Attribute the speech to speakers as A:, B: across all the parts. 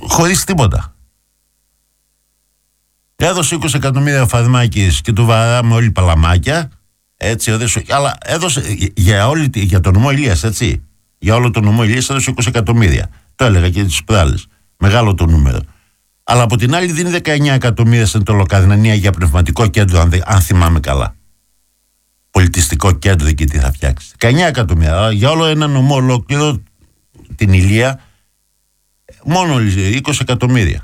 A: χωρίς τίποτα. Έδωσε 20 εκατομμύρια ο Φαρμάκης και του βαράμε όλοι παλαμάκια. Έτσι, αλλά έδωσε για το νομό Ηλίας, έτσι. Για όλο το νομό Ηλίας έδωσε 20 εκατομμύρια. Το έλεγα και τις προάλλες. Μεγάλο το νούμερο. Αλλά από την άλλη δίνει 19 εκατομμύρια στην Τολοκαρνανία για πνευματικό κέντρο, αν θυμάμαι καλά. Πολιτιστικό κέντρο εκεί τι θα φτιάξει. 19 εκατομμύρια. Για όλο ένα νομό ολόκληρο, την Ηλία, μόνο 20 εκατομμύρια.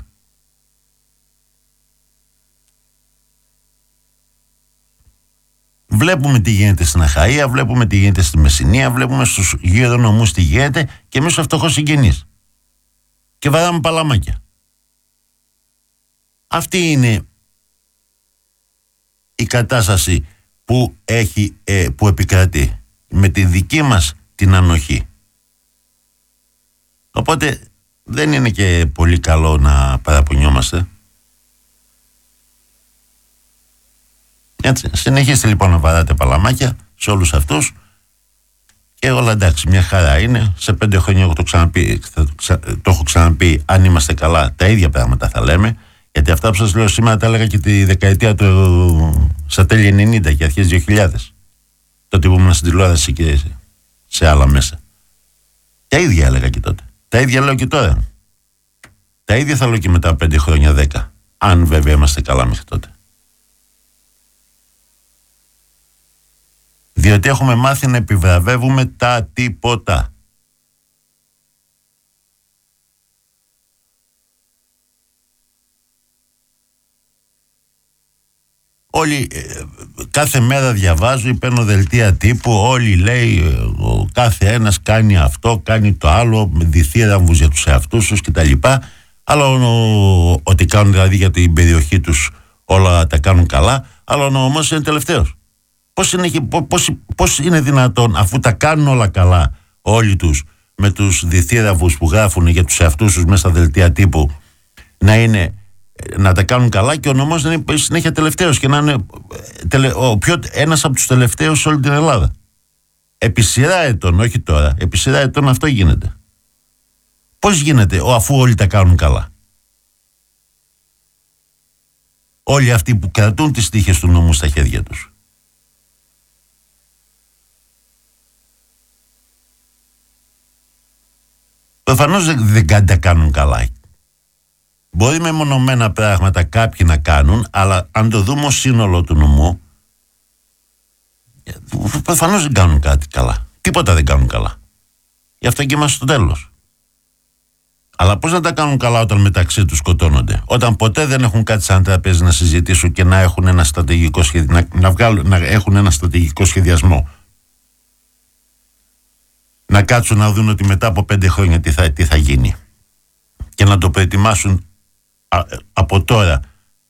A: Βλέπουμε τι γίνεται στην Αχαΐα, βλέπουμε τι γίνεται στη Μεσσηνία, βλέπουμε στους γύρω νομούς τι γίνεται και εμείς ο φτωχός συγγενείς. Και βαράμε παλαμάκια. Αυτή είναι η κατάσταση που επικρατεί με τη δική μας την ανοχή. Οπότε δεν είναι και πολύ καλό να παραπονιόμαστε. Έτσι, συνεχίστε λοιπόν να βαράτε παλαμάκια σε όλους αυτούς και όλα εντάξει, μια χαρά είναι. Σε 5 χρόνια εγώ το έχω ξαναπεί, αν είμαστε καλά τα ίδια πράγματα θα λέμε, γιατί αυτά που σας λέω σήμερα τα έλεγα και τη δεκαετία στα τέλη 90 και αρχές 2000, τότε που ήμουν στην τηλεόραση και σε άλλα μέσα. Τα ίδια έλεγα και τότε, τα ίδια λέω και τώρα, τα ίδια θα λέω και μετά 5 χρόνια 10, αν βέβαια είμαστε καλά μέχρι τότε. Διότι έχουμε μάθει να επιβραβεύουμε τα τίποτα. Όλοι, κάθε μέρα διαβάζω ή παίρνω δελτία τύπου, όλοι λέει, ο κάθε ένας κάνει αυτό, κάνει το άλλο, με διθύραμβους για τους εαυτούς τους κτλ. Άλλο ότι κάνουν δηλαδή για την περιοχή τους όλα τα κάνουν καλά, άλλο όμως είναι τελευταίος. Πώς είναι δυνατόν, αφού τα κάνουν όλα καλά όλοι τους, με τους διθύραμβους που γράφουν για τους εαυτούς τους μέσα στα δελτία τύπου, να τα κάνουν καλά και ο νομός να είναι συνέχεια τελευταίος και να είναι ένας από τους τελευταίους σε όλη την Ελλάδα. Επί σειρά ετών, όχι τώρα, επί σειρά ετών αυτό γίνεται. Πώς γίνεται αφού όλοι τα κάνουν καλά? Όλοι αυτοί που κρατούν τις τύχες του νόμου στα χέρια τους. Προφανώς δεν τα κάνουν καλά. Μπορεί με μονομένα πράγματα κάποιοι να κάνουν, αλλά αν το δούμε ως σύνολο του νομού, προφανώς δεν κάνουν κάτι καλά. Τίποτα δεν κάνουν καλά. Γι' αυτό και είμαστε στο τέλος. Αλλά πώς να τα κάνουν καλά όταν μεταξύ τους σκοτώνονται? Όταν ποτέ δεν έχουν κάτι σαν τραπέζι να συζητήσουν και να έχουν ένα στρατηγικό να έχουν ένα στρατηγικό σχεδιασμό. Να κάτσουν να δουν ότι μετά από 5 χρόνια τι θα γίνει. Και να το προετοιμάσουν από τώρα.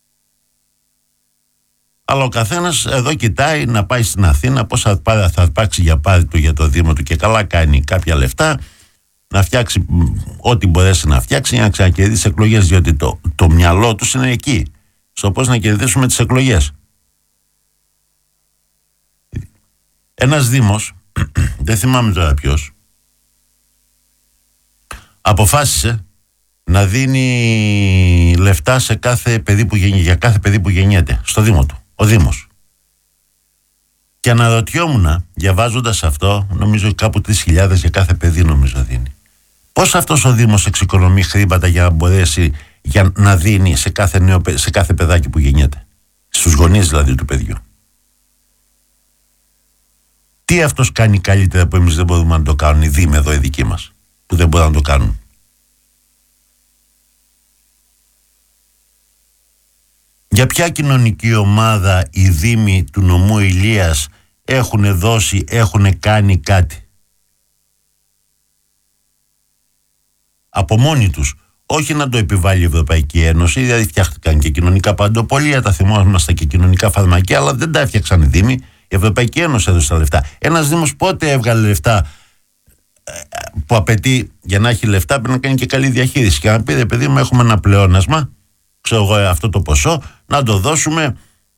A: Αλλά ο καθένας εδώ κοιτάει να πάει στην Αθήνα, πώς θα αρπάξει για πάρη του για το Δήμο του και καλά κάνει κάποια λεφτά, να φτιάξει ό,τι μπορέσει να φτιάξει για να ξανακερδίσει εκλογές, διότι το μυαλό τους είναι εκεί, στο πώς να κερδίσουμε τις εκλογές. Ένας Δήμος, δεν θυμάμαι τώρα ποιος, αποφάσισε να δίνει λεφτά σε κάθε παιδί για κάθε παιδί που γεννιέται στο Δήμο του, ο Δήμος. Και αναρωτιόμουν, διαβάζοντας αυτό, νομίζω κάπου 3.000 για κάθε παιδί νομίζω δίνει. Πώς αυτός ο Δήμος εξοικονομεί χρήματα για να μπορέσει να δίνει σε κάθε παιδάκι που γεννιέται, στους γονείς δηλαδή του παιδιού? Τι αυτός κάνει καλύτερα που εμείς δεν μπορούμε να το κάνουν οι Δήμοι εδώ οι δικοί μας, που δεν μπορούν να το κάνουν? Για ποια κοινωνική ομάδα οι Δήμοι του νομού Ηλίας έχουν κάνει κάτι? Από μόνοι τους. Όχι να το επιβάλλει η Ευρωπαϊκή Ένωση, δηλαδή φτιάχτηκαν και κοινωνικά παντοπολία, τα θυμόμαστε, και κοινωνικά φαρμακεία, αλλά δεν τα έφτιαξαν οι Δήμοι. Η Ευρωπαϊκή Ένωση έδωσε τα λεφτά. Ένας Δήμος πότε έβγαλε λεφτά που απαιτεί για να έχει λεφτά? Πρέπει να κάνει και καλή διαχείριση και να πει, παιδί μου, έχουμε ένα πλεόνασμα, ξέρω εγώ αυτό το ποσό, να το δώσουμε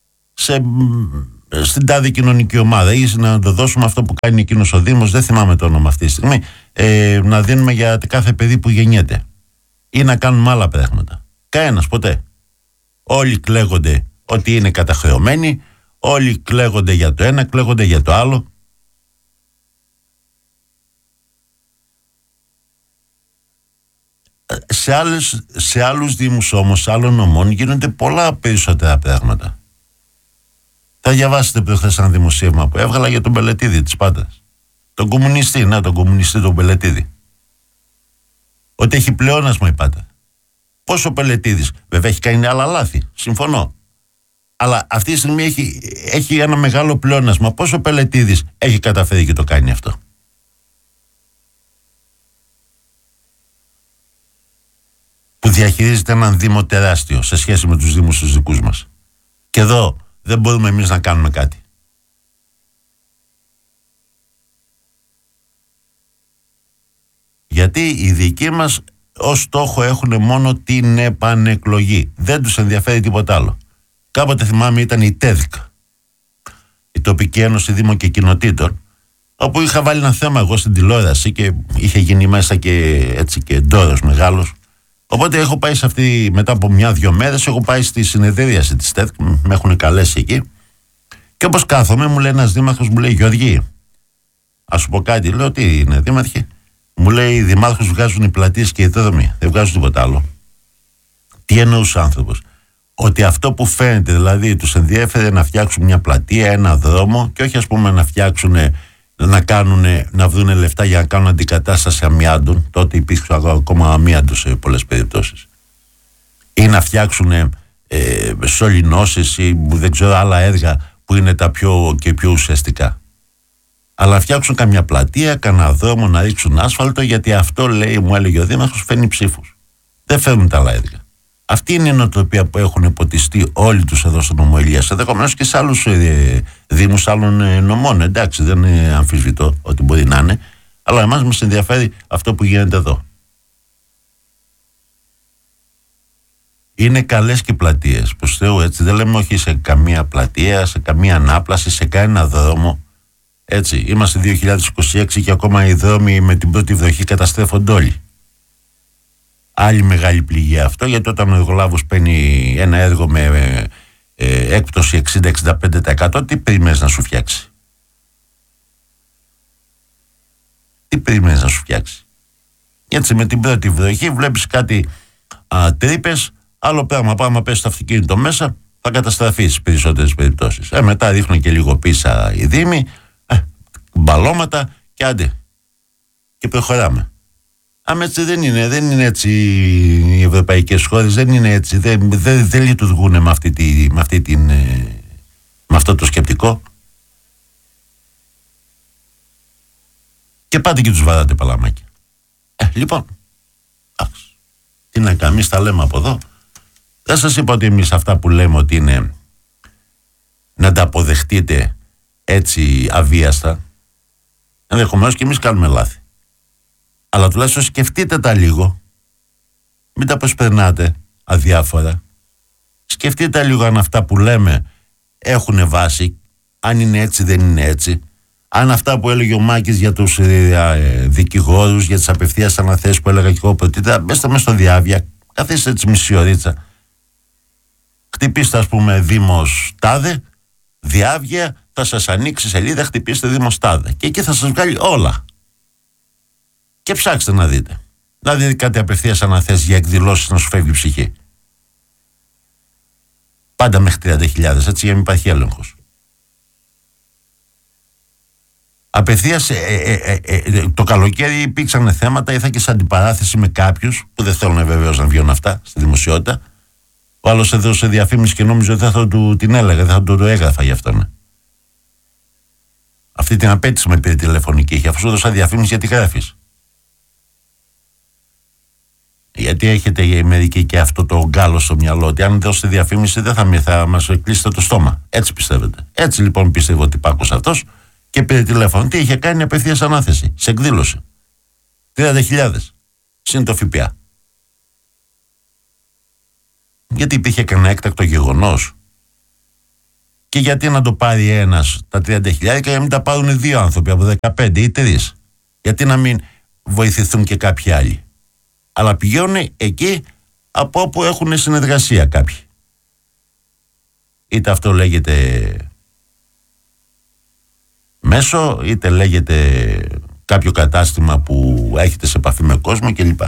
A: στην τάδε κοινωνική ομάδα ή να το δώσουμε αυτό που κάνει εκείνος ο Δήμος, δεν θυμάμαι το όνομα αυτή τη στιγμή, να δίνουμε για κάθε παιδί που γεννιέται. ή να κάνουμε άλλα πράγματα. Κανένας ποτέ. Όλοι κλαίγονται ότι είναι καταχρεωμένοι, όλοι κλαίγονται για το ένα, κλαίγονται για το άλλο. Σε άλλους δήμους όμως, σε άλλων νομών γίνονται πολλά περισσότερα πράγματα. Θα διαβάσετε προχθές ένα δημοσίευμα που έβγαλα για τον Πελετίδη της Πάτρας. Τον κομμουνιστή, τον κομμουνιστή τον Πελετίδη. Ότι έχει πλεόνασμα η Πάτρα. Πόσο ο Πελετίδης, βέβαια έχει κάνει άλλα λάθη, συμφωνώ. Αλλά αυτή τη στιγμή έχει ένα μεγάλο πλεόνασμα. Πόσο ο Πελετίδης έχει καταφέρει και το κάνει αυτό. Που διαχειρίζεται έναν δήμο τεράστιο σε σχέση με τους δήμους τους δικούς μας. Και εδώ δεν μπορούμε εμείς να κάνουμε κάτι. Γιατί οι δικοί μας ως στόχο έχουν μόνο την επανεκλογή. Δεν τους ενδιαφέρει τίποτα άλλο. Κάποτε θυμάμαι ήταν η ΤΕΔΚ, η Τοπική Ένωση Δήμων και Κοινοτήτων, όπου είχα βάλει ένα θέμα εγώ στην τηλεόραση και είχε γίνει μέσα και έτσι και ντόρος μεγάλος. Οπότε έχω πάει σε αυτή, μετά από 1-2 μέρες, έχω πάει στη συνεδρίαση της ΤΕΔΚ, με έχουν καλέσει εκεί. Και όπως κάθομαι, μου λέει ένας δήμαρχος, μου λέει Γεωργή, ας σου πω κάτι, λέω τι είναι δήμαρχε. Μου λέει οι δημάρχους βγάζουν οι πλατείες και οι δρόμοι, δεν βγάζουν τίποτα άλλο. Τι εννοούσε ο άνθρωπος? Ότι αυτό που φαίνεται, δηλαδή τους ενδιέφερε να φτιάξουν μια πλατεία, ένα δρόμο και όχι ας πούμε να φτιάξουν, να βρουν λεφτά για να κάνουν αντικατάσταση αμοιάντων. Τότε υπήρχε ακόμα αμοιάντος σε πολλές περιπτώσεις. Ή να φτιάξουν σωληνώσεις ή δεν ξέρω άλλα έργα που είναι τα πιο ουσιαστικά. Αλλά να φτιάξουν καμιά πλατεία, κανένα δρόμο, να ρίξουν άσφαλτο, γιατί αυτό λέει, μου έλεγε ο δήμαρχος, φέρνει ψήφους. Δεν φέρνουν τα άλλα έργα. Αυτή είναι η νοοτροπία που έχουν ποτιστεί όλοι τους εδώ στο νομό Ηλίας, ενδεχομένως και σε άλλους δήμους άλλων νομών. Εντάξει, δεν αμφισβητώ ότι μπορεί να είναι, αλλά εμάς μας ενδιαφέρει αυτό που γίνεται εδώ. Είναι καλές και πλατείες, προς Θεού, έτσι. Δεν λέμε όχι σε καμία πλατεία, σε καμία ανάπλαση, σε κανένα δρόμο. Έτσι, είμαστε 2026 και ακόμα οι δρόμοι με την πρώτη βροχή καταστρέφονται όλοι. Άλλη μεγάλη πληγή αυτό, γιατί όταν ο εργολάβος παίρνει ένα έργο με έκπτωση 60-65%, τι περιμένεις να σου φτιάξει? Τι περιμένεις να σου φτιάξει? Έτσι με την πρώτη βροχή βλέπεις κάτι τρύπες, άλλο πράγμα, πάμε πέσει το αυτοκίνητο μέσα, θα καταστραφεί στις περισσότερες περιπτώσεις. Μετά ρίχνουν και λίγο πίσα οι δήμοι, μπαλώματα και άντε. Και προχωράμε. Έτσι δεν είναι έτσι οι ευρωπαϊκές χώρες, δεν είναι έτσι, δεν λειτουργούν με αυτό το σκεπτικό. Και πάτε και τους βαράτε παλαμάκια. Λοιπόν, τι να κάνουμε, εμείς τα λέμε από εδώ. Δεν σας είπα ότι εμείς αυτά που λέμε ότι είναι να τα αποδεχτείτε έτσι αβίαστα. Ενδεχομένως και εμείς κάνουμε λάθη. Αλλά τουλάχιστον σκεφτείτε τα λίγο. Μην τα προσπερνάτε αδιάφορα. Σκεφτείτε τα λίγο αν αυτά που λέμε έχουν βάση, αν είναι έτσι δεν είναι έτσι. Αν αυτά που έλεγε ο Μάκης για τους δικηγόρους, για τις απευθείας αναθέσεις που έλεγα και εγώ πρωτήτερα, μπέστε μέσα στο διάβια, καθίστε έτσι μισή ωρίτσα. Χτυπήστε ας πούμε Δήμος Τάδε, διάβια, θα σας ανοίξει σελίδα, χτυπήστε Δήμος Τάδε. Και εκεί θα σας βγάλει όλα. Και ψάξτε να δείτε. Να δείτε κάτι απευθείας αναθέσεις για εκδηλώσεις να σου φεύγει η ψυχή. Πάντα μέχρι 30.000, έτσι, για να μην υπάρχει έλεγχος. Απευθείας το καλοκαίρι υπήρξαν θέματα, ήρθα και σε αντιπαράθεση με κάποιους που δεν θέλουν βεβαίως να βγαίνουν αυτά στη δημοσιότητα. Ο άλλος έδωσε διαφήμιση και νόμιζε ότι θα του την έλεγα, δεν θα το έγραφα γι' αυτόν. Αυτή την απέτηση με πήρε τηλεφωνική, είχε, αφού σου έδωσα διαφήμιση γιατί γράφεις. Γιατί έχετε μερικοί και αυτό το γκάλο στο μυαλό, ότι αν δώσετε διαφήμιση δεν θα μας κλείσετε το στόμα. Έτσι πιστεύετε. Έτσι λοιπόν πιστεύω ότι Πάκος αυτός και πήρε τηλέφωνο. Τι είχε κάνει? Απευθείας ανάθεση, σε εκδήλωση. 30.000. Συν το ΦΠΑ. Γιατί υπήρχε κανένα έκτακτο γεγονός? Και γιατί να το πάρει ένας τα 30.000 και να μην τα πάρουν 2 άνθρωποι από 15 ή 3? Γιατί να μην βοηθηθούν και κάποιοι άλλοι? Αλλά πηγαίνουν εκεί από όπου έχουν συνεργασία κάποιοι. Είτε αυτό λέγεται μέσο, είτε λέγεται κάποιο κατάστημα που έχετε σε επαφή με κόσμο κλπ.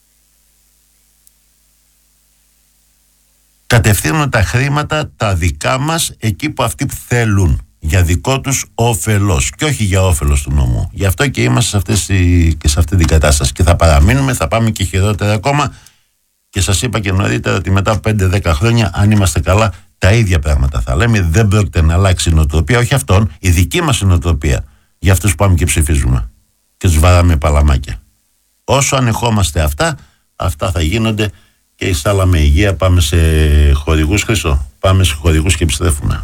A: Κατευθύνουν τα χρήματα τα δικά μας εκεί που αυτοί θέλουν, για δικό τους όφελος και όχι για όφελος του νόμου. Γι' αυτό και είμαστε σε αυτή την κατάσταση και θα παραμείνουμε, θα πάμε και χειρότερα ακόμα. Και σας είπα και νωρίτερα ότι μετά από 5-10 χρόνια, αν είμαστε καλά, τα ίδια πράγματα θα λέμε. Δεν πρόκειται να αλλάξει η νοοτροπία, όχι αυτόν, η δική μας νοοτροπία. Για αυτούς που πάμε και ψηφίζουμε και τους βαράμε παλαμάκια. Όσο ανεχόμαστε αυτά θα γίνονται. Και ειστάλα με υγεία. Πάμε σε χορηγούς, Χρήστο. Πάμε σε χορηγούς και επιστρέφουμε.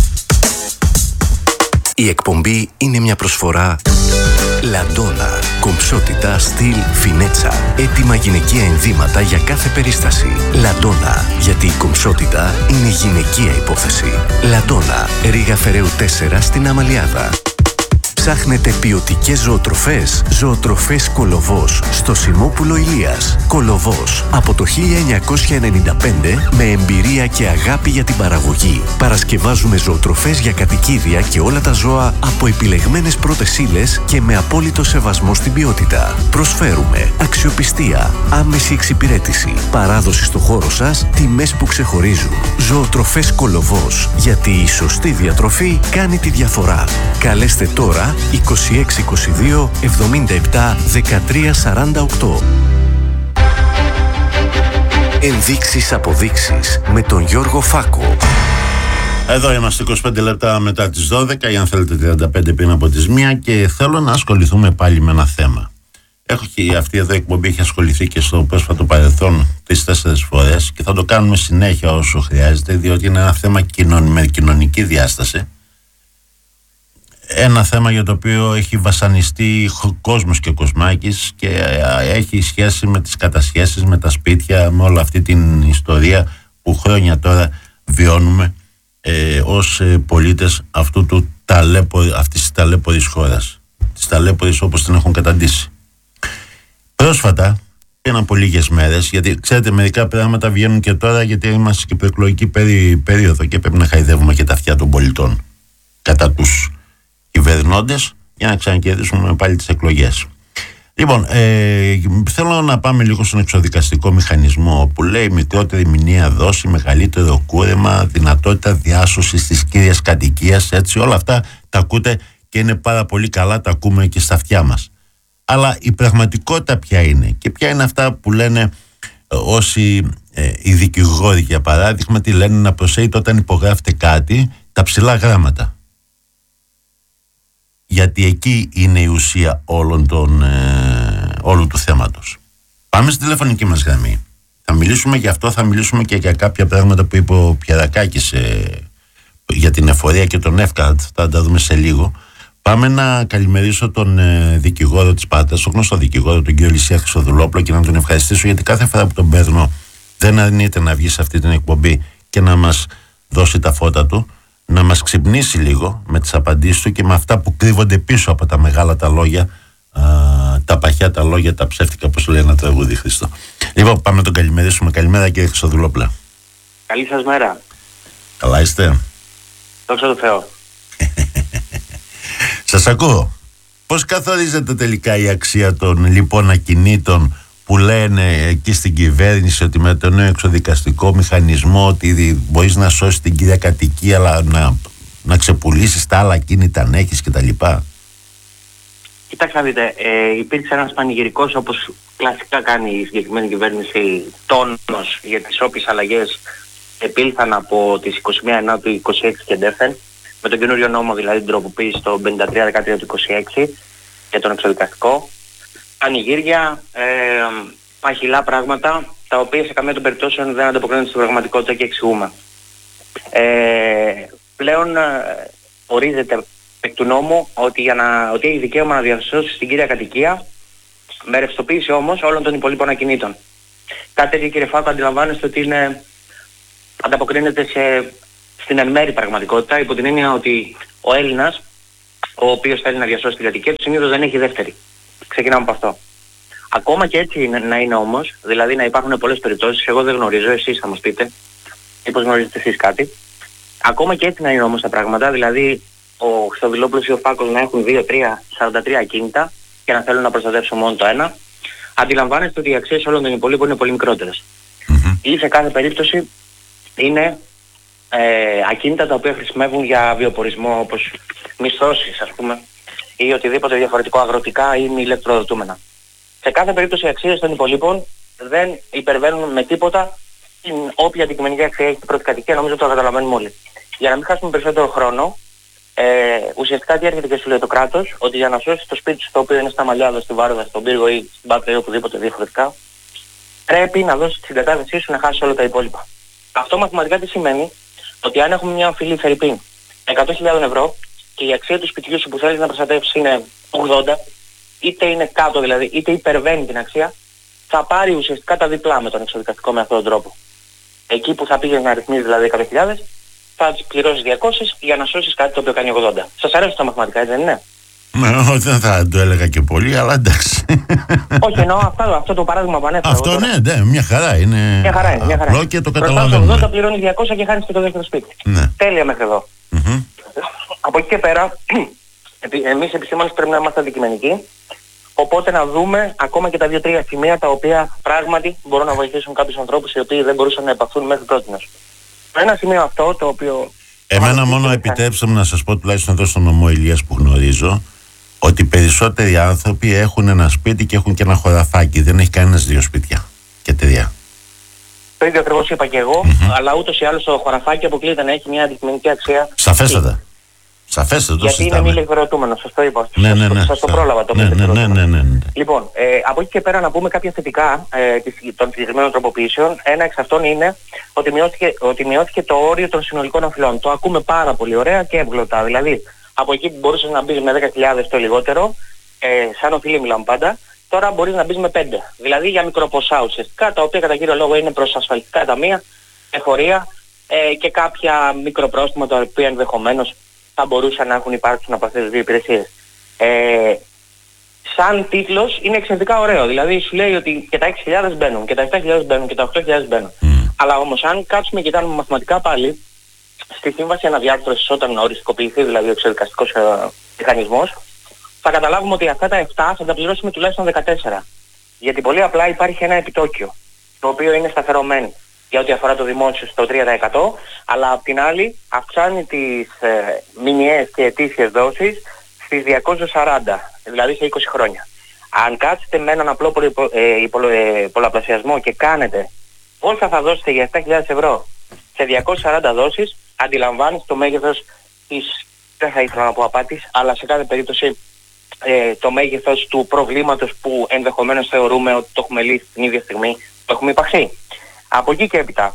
B: Η εκπομπή είναι μια προσφορά Λαντόνα. Κομψότητα, στυλ, φινέτσα. Έτοιμα γυναικεία ενδύματα για κάθε περίσταση. Λαντόνα. Γιατί η κομψότητα είναι γυναικεία υπόθεση. Λαντόνα. Ρήγα Φεραίου 4 στην Αμαλιάδα. Ψάχνετε ποιοτικές ζωοτροφές? Ζωοτροφές Κολοβός στο Σιμόπουλο Ηλίας. Κολοβός από το 1995 με εμπειρία και αγάπη για την παραγωγή. Παρασκευάζουμε ζωοτροφές για κατοικίδια και όλα τα ζώα από επιλεγμένες πρώτες ύλες και με απόλυτο σεβασμό στην ποιότητα. Προσφέρουμε αξιοπιστία, άμεση εξυπηρέτηση, παράδοση στο χώρο σας, τιμές που ξεχωρίζουν. Ζωοτροφές Κολοβός. Γιατί η σωστή διατροφή κάνει τη διαφορά. Καλέστε τώρα 2622 77 13 48. Ενδείξεις αποδείξεις με τον Γιώργο Φάκο.
A: Εδώ είμαστε 25 λεπτά μετά τις 12 ή αν θέλετε 35 πριν από τις 1 και θέλω να ασχοληθούμε πάλι με ένα θέμα. Αυτή εδώ η εκπομπή έχει ασχοληθεί και στο πρόσφατο παρελθόν 3-4 φορές και θα το κάνουμε συνέχεια όσο χρειάζεται, διότι είναι ένα θέμα με κοινωνική διάσταση. Ένα θέμα για το οποίο έχει βασανιστεί κόσμος και κοσμάκης και έχει σχέση με τις κατασχέσεις, με τα σπίτια, με όλη αυτή την ιστορία που χρόνια τώρα βιώνουμε ως πολίτες αυτής της ταλέπορης χώρας, της ταλέπορης όπως την έχουν καταντήσει. Πρόσφατα, πριν από λίγες μέρες, γιατί ξέρετε μερικά πράγματα βγαίνουν και τώρα γιατί είμαστε και προεκλογική περίοδο και πρέπει να χαϊδεύουμε και τα αυτιά των πολιτών κατά τους κυβερνώντες για να ξανακερδίσουμε πάλι τις εκλογές. Λοιπόν, θέλω να πάμε λίγο στον εξοδικαστικό μηχανισμό που λέει μικρότερη μηνιαία δόση, μεγαλύτερο κούρεμα, δυνατότητα διάσωσης της κύριας κατοικίας, έτσι όλα αυτά τα ακούτε και είναι πάρα πολύ καλά, τα ακούμε και στα αυτιά μας. Αλλά η πραγματικότητα ποια είναι και ποια είναι αυτά που λένε όσοι οι δικηγόροι για παράδειγμα, τι λένε να προσέχετε όταν υπογράφετε κάτι, τα ψηλά γράμματα. Γιατί εκεί είναι η ουσία όλου του θέματος. Πάμε στη τηλεφωνική μας γραμμή. Θα μιλήσουμε για αυτό, θα μιλήσουμε και για κάποια πράγματα που είπε ο Πιερακάκης για την εφορία και τον ΕΦΚΑΤ, θα τα δούμε σε λίγο. Πάμε να καλημερίσω τον δικηγόρο της Πάτρας, τον γνωστό δικηγόρο, τον κύριο Λυσία Χρυσοδουλόπουλο, και να τον ευχαριστήσω γιατί κάθε φορά που τον παίρνω δεν αρνείται να βγει σε αυτή την εκπομπή και να μας δώσει τα φώτα του, να μας ξυπνήσει λίγο με τις απαντήσεις του και με αυτά που κρύβονται πίσω από τα μεγάλα τα λόγια, τα παχιά τα λόγια, τα ψεύτικα, όπως λέει ένα τραγούδι, Χριστό. Λοιπόν, πάμε να τον καλημερίσουμε. Καλημέρα κύριε Χρυσοδουλόπουλα.
C: Καλή σας μέρα.
A: Καλά είστε?
C: Δόξα τω Θεώ.
A: Σας ακούω. Πώς καθορίζεται τελικά η αξία των λοιπόν ακινήτων που λένε εκεί στην κυβέρνηση ότι με τον νέο εξοδικαστικό μηχανισμό ότι μπορείς να σώσεις την κυρία κατοικία αλλά να ξεπουλήσεις τα άλλα ακίνητα αν έχεις κτλ?
C: Κοιτάξτε να δείτε, υπήρξε ένας πανηγυρικός, όπως κλασικά κάνει η συγκεκριμένη κυβέρνηση, τόνος για τις όποιες αλλαγές επήλθαν από τις 21 Ενάτου 26 και ντέφεν, με τον καινούριο νόμο, δηλαδή την τροποποίηση στο 53-13 του 26 για τον εξοδικαστικό. Πανηγύρια, παχυλά πράγματα, τα οποία σε καμία των περιπτώσεων δεν ανταποκρίνονται στην πραγματικότητα και εξηγούμε. Πλέον ορίζεται εκ του νόμου ότι έχει δικαίωμα να διασώσει στην κύρια κατοικία, με ρευστοποίηση όμως όλων των υπολείπων ακινήτων. Κάτι τέτοιο, κύριε Φάκο, αντιλαμβάνεστε ότι ανταποκρίνεται στην εν μέρει πραγματικότητα, υπό την έννοια ότι ο Έλληνας, ο οποίος θέλει να διασώσει την κατοικία του, συνήθως δεν έχει δεύτερη. Ξεκινάμε από αυτό. Ακόμα και έτσι να είναι όμως, δηλαδή να υπάρχουν πολλές περιπτώσεις, εγώ δεν γνωρίζω, εσείς θα μας πείτε, μήπως γνωρίζετε εσείς κάτι. Ακόμα και έτσι να είναι όμως τα πράγματα, δηλαδή ο Χρυστοδηλόπουλος ή ο Φάκος να έχουν 2, 3, 43 ακίνητα και να θέλουν να προστατεύσουν μόνο το ένα, αντιλαμβάνεστε ότι οι αξίες όλων των υπολείπων είναι πολύ μικρότερες. Ή σε κάθε περίπτωση είναι ακίνητα τα οποία χρησιμεύουν για βιοπορισμό, όπως μισθώσεις ας πούμε, ή οτιδήποτε διαφορετικό, αγροτικά ή μη ηλεκτροδοτούμενα. Σε κάθε περίπτωση οι αξίες των υπολείπων δεν υπερβαίνουν με τίποτα την όποια αντικειμενική αξία έχει η πρώτη κατοικία, νομίζω το καταλαβαίνουμε όλοι. Για να μην χάσουμε περισσότερο χρόνο, ουσιαστικά τι έρχεται και σου λέει το κράτος, ότι για να σώσει το σπίτι σου το οποίο είναι στα Μαλλιάδα, στη Βάρδα, στον Πύργο ή στην Πάτρα ή οπουδήποτε διαφορετικά, πρέπει να δώσεις την κατάθεσή σου να χάσεις όλα τα υπόλοιπα. Αυτό μαθηματικά τι σημαίνει? Ότι αν έχουμε μια οφειλή φερρυπίν 100.000 ευρώ και η αξία του σπιτιού σου που θέλεις να προστατεύσεις είναι 80, είτε είναι κάτω δηλαδή, είτε υπερβαίνει την αξία, θα πάρει ουσιαστικά τα διπλά με τον εξοδικαστικό με αυτόν τον τρόπο. Εκεί που θα πήγες να ρυθμίσεις δηλαδή 100.000, θα τις πληρώσεις 200 για να σώσεις κάτι το οποίο κάνει 80. Σας αρέσει τα μαθηματικά, έτσι δεν είναι?
A: Δεν θα το έλεγα και πολύ, αλλά εντάξει.
C: Όχι, εννοώ αυτό το παράδειγμα που ανέφερα.
A: Αυτό ναι, μια χαρά είναι.
C: Μια χαρά είναι.
A: Απλό και το καταλαβαίνουμε.
C: Στο 80 πληρώνει 200 και χάνεις και το δεύτερο σπίτι.
A: Ναι.
C: Τέλεια μέχρι εδώ. Από εκεί και πέρα, εμείς επιστήμονες πρέπει να είμαστε αντικειμενικοί, οπότε να δούμε ακόμα και τα 2-3 σημεία τα οποία πράγματι μπορούν να βοηθήσουν κάποιους ανθρώπους οι οποίοι δεν μπορούσαν να επαχθούν μέχρι πρότινος. Ένα σημείο αυτό το οποίο...
A: Εμένα μόνο επιτρέψτε μου να σας πω, τουλάχιστον εδώ στον νομό Ηλίας που γνωρίζω, ότι περισσότεροι άνθρωποι έχουν ένα σπίτι και έχουν και ένα χωραφάκι. Δεν έχει κανένας 2 σπίτια και 3.
C: Το ίδιο ακριβώς είπα και εγώ, αλλά ούτως ή άλλως το χωραφάκι αποκλείεται να έχει μια αντικειμενική αξία.
A: Σαφέστατα. Σαφέστατα, το
C: γιατί είναι μη ηλεκτροδοτούμενο, σας το είπα. Σας το πρόλαβα το
A: ναι.
C: Λοιπόν, από εκεί και πέρα να πούμε κάποια θετικά των συγκεκριμένων τροποποιήσεων. Ένα εξ αυτών είναι ότι μειώθηκε το όριο των συνολικών οφειλών. Το ακούμε πάρα πολύ ωραία και εύγλωτα. Δηλαδή, από εκεί που μπορούσες να μπεις με 10.000 το λιγότερο, σαν οφειλή μιλάμε πάντα, τώρα μπορείς να μπεις με 5. Δηλαδή για μικροποσά ουσιαστικά, τα οποία κατά κύριο λόγο είναι προς ασφαλιστικά ταμεία, εφορία και κάποια μικροπρόστιμα τα οποία ενδεχομένως θα μπορούσαν να έχουν υπάρξει από αυτές τις δύο υπηρεσίες. Σαν τίτλος είναι εξαιρετικά ωραίο. Δηλαδή σου λέει ότι και τα 6.000 μπαίνουν και τα 7.000 μπαίνουν και τα 8.000 μπαίνουν. Αλλά όμως αν κάτσουμε και κάνουμε μαθηματικά πάλι, στη σύμβαση αναδιάρθρωσης όταν οριστικοποιηθεί δηλαδή ο εξοδικαστικός μηχανισμός, θα καταλάβουμε ότι αυτά τα 7 θα τα πληρώσουμε τουλάχιστον 14. Γιατί πολύ απλά υπάρχει ένα επιτόκιο, το οποίο είναι σταθερωμένο για ό,τι αφορά το δημόσιο στο 3%, αλλά απ' την άλλη αυξάνει τις μηνιαίες και ετήσιες δόσεις στις 240, δηλαδή σε 20 χρόνια. Αν κάτσετε με έναν απλό πολλαπλασιασμό και κάνετε όσα θα δώσετε για 7.000 ευρώ σε 240 δόσεις, αντιλαμβάνεις το μέγεθος της, δεν θα ήθελα να πω απάτης, αλλά σε κάθε περίπτωση το μέγεθος του προβλήματος που ενδεχομένως θεωρούμε ότι το έχουμε λύσει την ίδια στιγμή που έχουμε υπαχθεί. Από εκεί και έπειτα,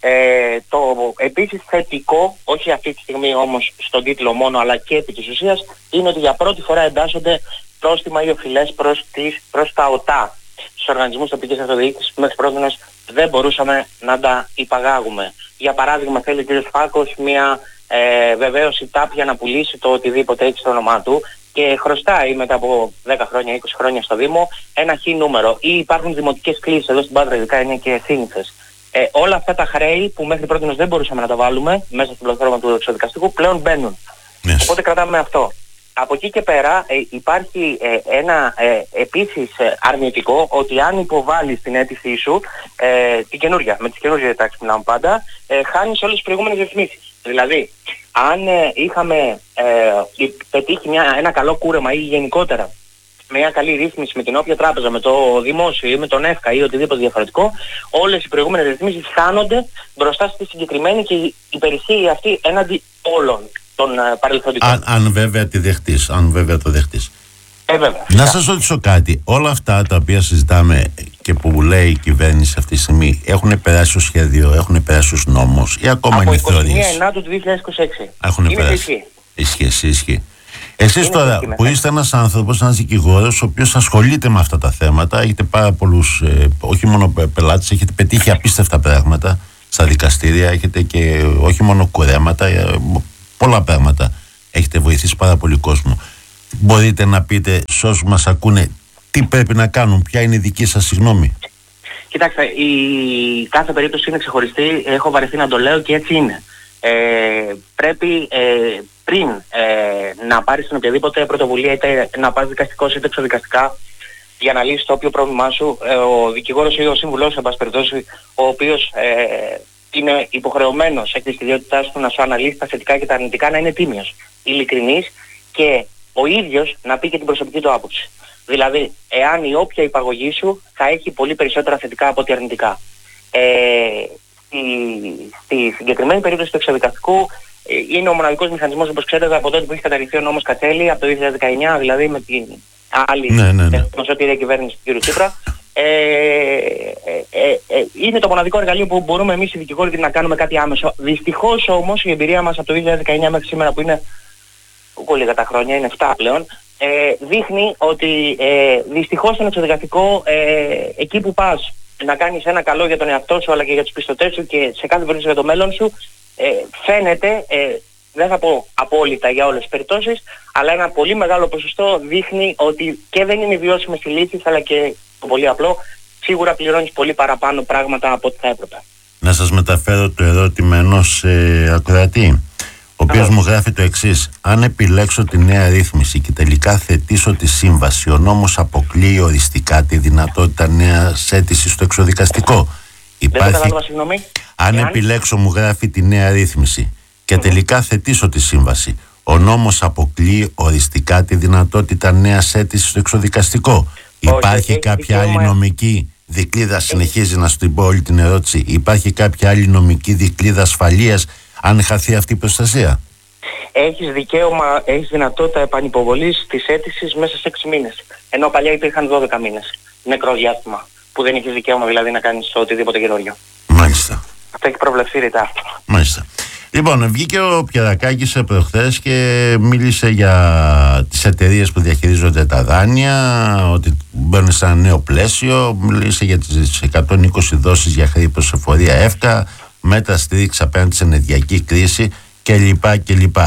C: το επίσης θετικό, όχι αυτή τη στιγμή όμως στον τίτλο μόνο αλλά και επί της ουσίας, είναι ότι για πρώτη φορά εντάσσονται πρόστιμα ή οφειλές προς τα ΟΤΑ, στους οργανισμούς τοπικής αυτοδιοίκησης που μέχρι πρότινος δεν μπορούσαμε να τα υπαγάγουμε. Για παράδειγμα θέλει ο κ. Φάκος μια βεβαίωση τάπια να πουλήσει το οτιδήποτε έχει στο όνομά του και χρωστάει μετά από 10 χρόνια, 20 χρόνια στο Δήμο ένα χ νούμερο, ή υπάρχουν δημοτικές κλήσεις εδώ στην Πάτρα, ειδικά είναι και σύνηθες. Όλα αυτά τα χρέη που μέχρι πρότινος δεν μπορούσαμε να τα βάλουμε μέσα στην πλατφόρμα του εξοδικαστικού πλέον μπαίνουν. Yes. Οπότε κρατάμε αυτό. Από εκεί και πέρα υπάρχει ένα επίσης αρνητικό, ότι αν υποβάλεις την αίτησή σου, την καινούργια, με τις καινούργιες διατάξεις που μιλάμε πάντα, χάνεις όλες τις προηγούμενες ρυθμίσεις. Δηλαδή, αν είχαμε πετύχει ένα καλό κούρεμα ή γενικότερα μια καλή ρύθμιση με την όποια τράπεζα, με το δημόσιο ή με τον ΕΦΚΑ ή οτιδήποτε διαφορετικό, όλες οι προηγούμενες ρυθμίσεις χάνονται μπροστά στη συγκεκριμένη και υπερισχύει αυτή έναντι όλων των παρελθοντικών.
A: Αν βέβαια τη δεχτείς, το δεχτείς.
C: Βέβαια.
A: Να σας ρωτήσω κάτι. Όλα αυτά τα οποία συζητάμε και που λέει η κυβέρνηση αυτή τη στιγμή έχουν περάσει στο σχέδιο, έχουν περάσει στους νόμους ή ακόμα είναι θεωρίες?
C: Από 29 του 2026.
A: Έχουν περάσει. Ισχύει. Εσείς τώρα που είστε ένας άνθρωπος, ένας δικηγόρος, ο οποίος ασχολείται με αυτά τα θέματα, έχετε πάρα πολλούς, όχι μόνο πελάτες, έχετε πετύχει απίστευτα πράγματα στα δικαστήρια, έχετε και όχι μόνο κουρέματα, πολλά πράγματα. Έχετε βοηθήσει πάρα πολύ κόσμο. Μπορείτε να πείτε σε όσους μας ακούνε Τι πρέπει να κάνουν, ποια είναι η δική σας γνώμη?
C: Κοιτάξτε, η κάθε περίπτωση είναι ξεχωριστή, έχω βαρεθεί να το λέω και έτσι είναι. Πρέπει πριν να πάρεις την οποιαδήποτε πρωτοβουλία, είτε να πας δικαστικός είτε εξωδικαστικά, για να λύσεις το όποιο πρόβλημά σου, ο δικηγόρος ή ο σύμβουλός, εν πάση περιπτώσει, ο οποίος είναι υποχρεωμένος εκ της ιδιότητάς του να σου αναλύσει τα θετικά και τα αρνητικά, να είναι τίμιος, ειλικρινής και ο ίδιος να πει και την προσωπική του άποψη. Δηλαδή, εάν η όποια υπαγωγή σου θα έχει πολύ περισσότερα θετικά από ότι αρνητικά. Στη συγκεκριμένη περίπτωση του εξωδικαστικού είναι ο μοναδικός μηχανισμός, όπως ξέρετε, από τότε που έχει καταρριφθεί ο νόμος Κατσέλη, από το 2019, δηλαδή με την άλλη νοσοτήρια κυβέρνηση του κ. Τσίπρα. Είναι το μοναδικό εργαλείο που μπορούμε εμείς οι δικηγόροι να κάνουμε κάτι άμεσο. Δυστυχώς όμως η εμπειρία μας από το 2019 μέχρι σήμερα, που είναι πολύ λίγα τα χρόνια, είναι 7 πλέον, δείχνει ότι δυστυχώς στον εξωδικαστικό, εκεί που πας να κάνεις ένα καλό για τον εαυτό σου αλλά και για τους πιστωτές σου και σε κάθε περίπτωση για το μέλλον σου, φαίνεται, δεν θα πω απόλυτα για όλες τις περιπτώσεις, αλλά ένα πολύ μεγάλο ποσοστό δείχνει ότι και δεν είναι βιώσιμες οι λύσεις, αλλά και το πολύ απλό, σίγουρα πληρώνεις πολύ παραπάνω πράγματα από ό,τι θα έπρεπε.
A: Να σας μεταφέρω το ερώτημα ενός ακροατή, ο οποίος μου γράφει το εξής: αν επιλέξω τη νέα ρύθμιση και τελικά θετήσω τη σύμβαση, ο νόμος αποκλείει οριστικά τη δυνατότητα νέας αίτησης στο εξωδικαστικό? Αν επιλέξω, μου γράφει, τη νέα ρύθμιση και τελικά θετήσω τη σύμβαση, ο νόμος αποκλείει οριστικά τη δυνατότητα νέας αίτησης στο εξωδικαστικό? Υπάρχει κάποια άλλη νομική δικλείδα? Συνεχίζει να σου την πω όλη την ερώτηση. Υπάρχει κάποια άλλη νομική δικλείδα ασφαλείας αν χαθεί αυτή η προστασία?
C: Έχεις δικαίωμα, έχεις δυνατότητα επανυποβολής της αίτησης μέσα σε 6 μήνες. Ενώ παλιά υπήρχαν 12 μήνες. Νεκρό διάστημα. Που δεν έχεις δικαίωμα δηλαδή να κάνεις οτιδήποτε καινούριο.
A: Μάλιστα.
C: Αυτό έχει προβλεφθεί ρητά.
A: Μάλιστα. Λοιπόν, βγήκε ο Πιερακάκης προχθές και μίλησε για τις εταιρείες που διαχειρίζονται τα δάνεια, ότι μπαίνουν σε ένα νέο πλαίσιο. Μίλησε για τις 120 δόσεις για χρήση προσεφορία ΕΦΚΑ, μέτρα στήριξη απέναντι στην ενεργειακή κρίση κλπ.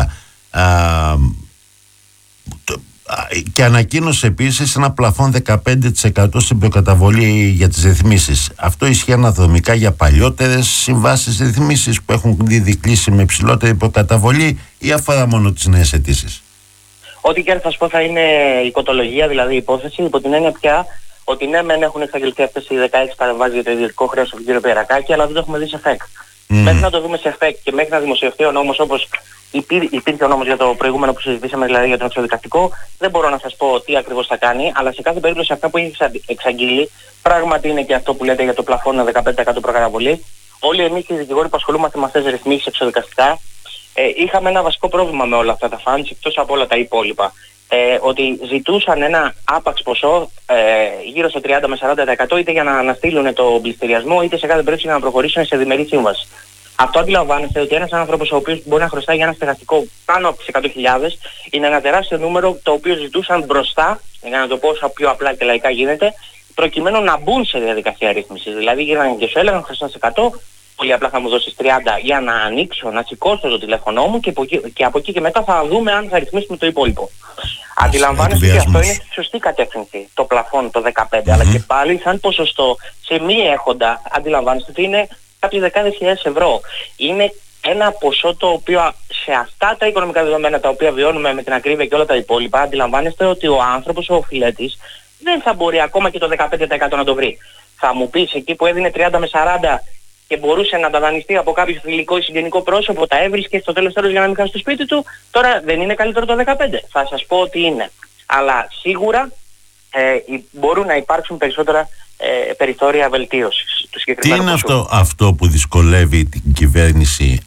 A: Και ανακοίνωσε επίσης ένα πλαφόν 15% στην προκαταβολή για τις ρυθμίσεις. Αυτό ισχύει αναδρομικά για παλιότερες συμβάσεις ρυθμίσεις που έχουν ήδη κλείσει με υψηλότερη προκαταβολή, ή αφορά μόνο τις νέες αιτήσεις?
C: Ό,τι και αν θα σου πω θα είναι οικοτολογία, δηλαδή υπόθεση, υπό την έννοια πια ότι ναι, μεν έχουν εξαγγελθεί αυτές οι 16 παρεμβάσεις για το ιδιωτικό χρέος από τον κύριο Πιερακάκη, αλλά δεν το έχουμε δει σε ΕΦΕΚ. Μέχρι να το δούμε σε ΕΦΕΚ και μέχρι να δημοσιευθεί ο νόμος, όπως υπήρχε ο νόμος για το προηγούμενο που συζητήσαμε, δηλαδή για τον εξωδικαστικό, δεν μπορώ να σας πω τι ακριβώς θα κάνει, αλλά σε κάθε περίπτωση αυτά που έχει εξαγγείλει, πράγματι είναι και αυτό που λέτε για το πλαφόνο 15% προκαταβολή. Όλοι εμείς οι δικηγόροι που ασχολούμαστε με αυτές τις ρυθμίσεις εξωδικαστικά, είχαμε ένα βασικό πρόβλημα με όλα αυτά τα funds, εκτός από όλα τα υπόλοιπα. Ότι ζητούσαν ένα άπαξ ποσό γύρω στο 30 με 40%, είτε για να αναστείλουν το πληστηριασμό, είτε σε κάθε περίπτωση για να προχωρήσουν σε διμερή σύμβαση. Αυτό αντιλαμβάνεστε ότι ένας άνθρωπος ο οποίος μπορεί να χρωστάει για ένα στεγαστικό πάνω από τις 100.000 είναι ένα τεράστιο νούμερο, το οποίο ζητούσαν μπροστά, για να το πω όσο πιο απλά και λαϊκά γίνεται, προκειμένου να μπουν σε διαδικασία ρύθμισης. Δηλαδή γύρναν και σου έλεγαν χρωστάς 100, πολύ απλά θα μου δώσεις 30 για να ανοίξω, να σηκώσω το τηλέφωνό μου και από εκεί και μετά θα δούμε αν θα ρυθμίσουμε το υπόλοιπο. Αντιλαμβάνεστε ότι αυτό είναι στη σωστή κατεύθυνση, το πλαφόν το 15, αλλά και πάλι σαν ποσοστό σε μη έχοντα, αντιλαμβάνεστε ότι είναι κάποιες δεκάδες χιλιάδες ευρώ. Είναι ένα ποσό το οποίο σε αυτά τα οικονομικά δεδομένα τα οποία βιώνουμε με την ακρίβεια και όλα τα υπόλοιπα, αντιλαμβάνεστε ότι ο άνθρωπος, ο οφειλέτης, δεν θα μπορεί ακόμα και το 15% να το βρει. Θα μου πεις, εκεί που έδινε 30 με 40 και μπορούσε να τα δανειστεί από κάποιο φιλικό ή συγγενικό πρόσωπο, τα έβρισκε στο τέλος τέλος για να μην χάσει το σπίτι του, τώρα δεν είναι καλύτερο το 15%. Θα σας πω ότι είναι. Αλλά σίγουρα μπορούν να υπάρξουν περισσότερα περιθώρια βελτίωσης.
A: Τι είναι αυτό που δυσκολεύει την κυβέρνηση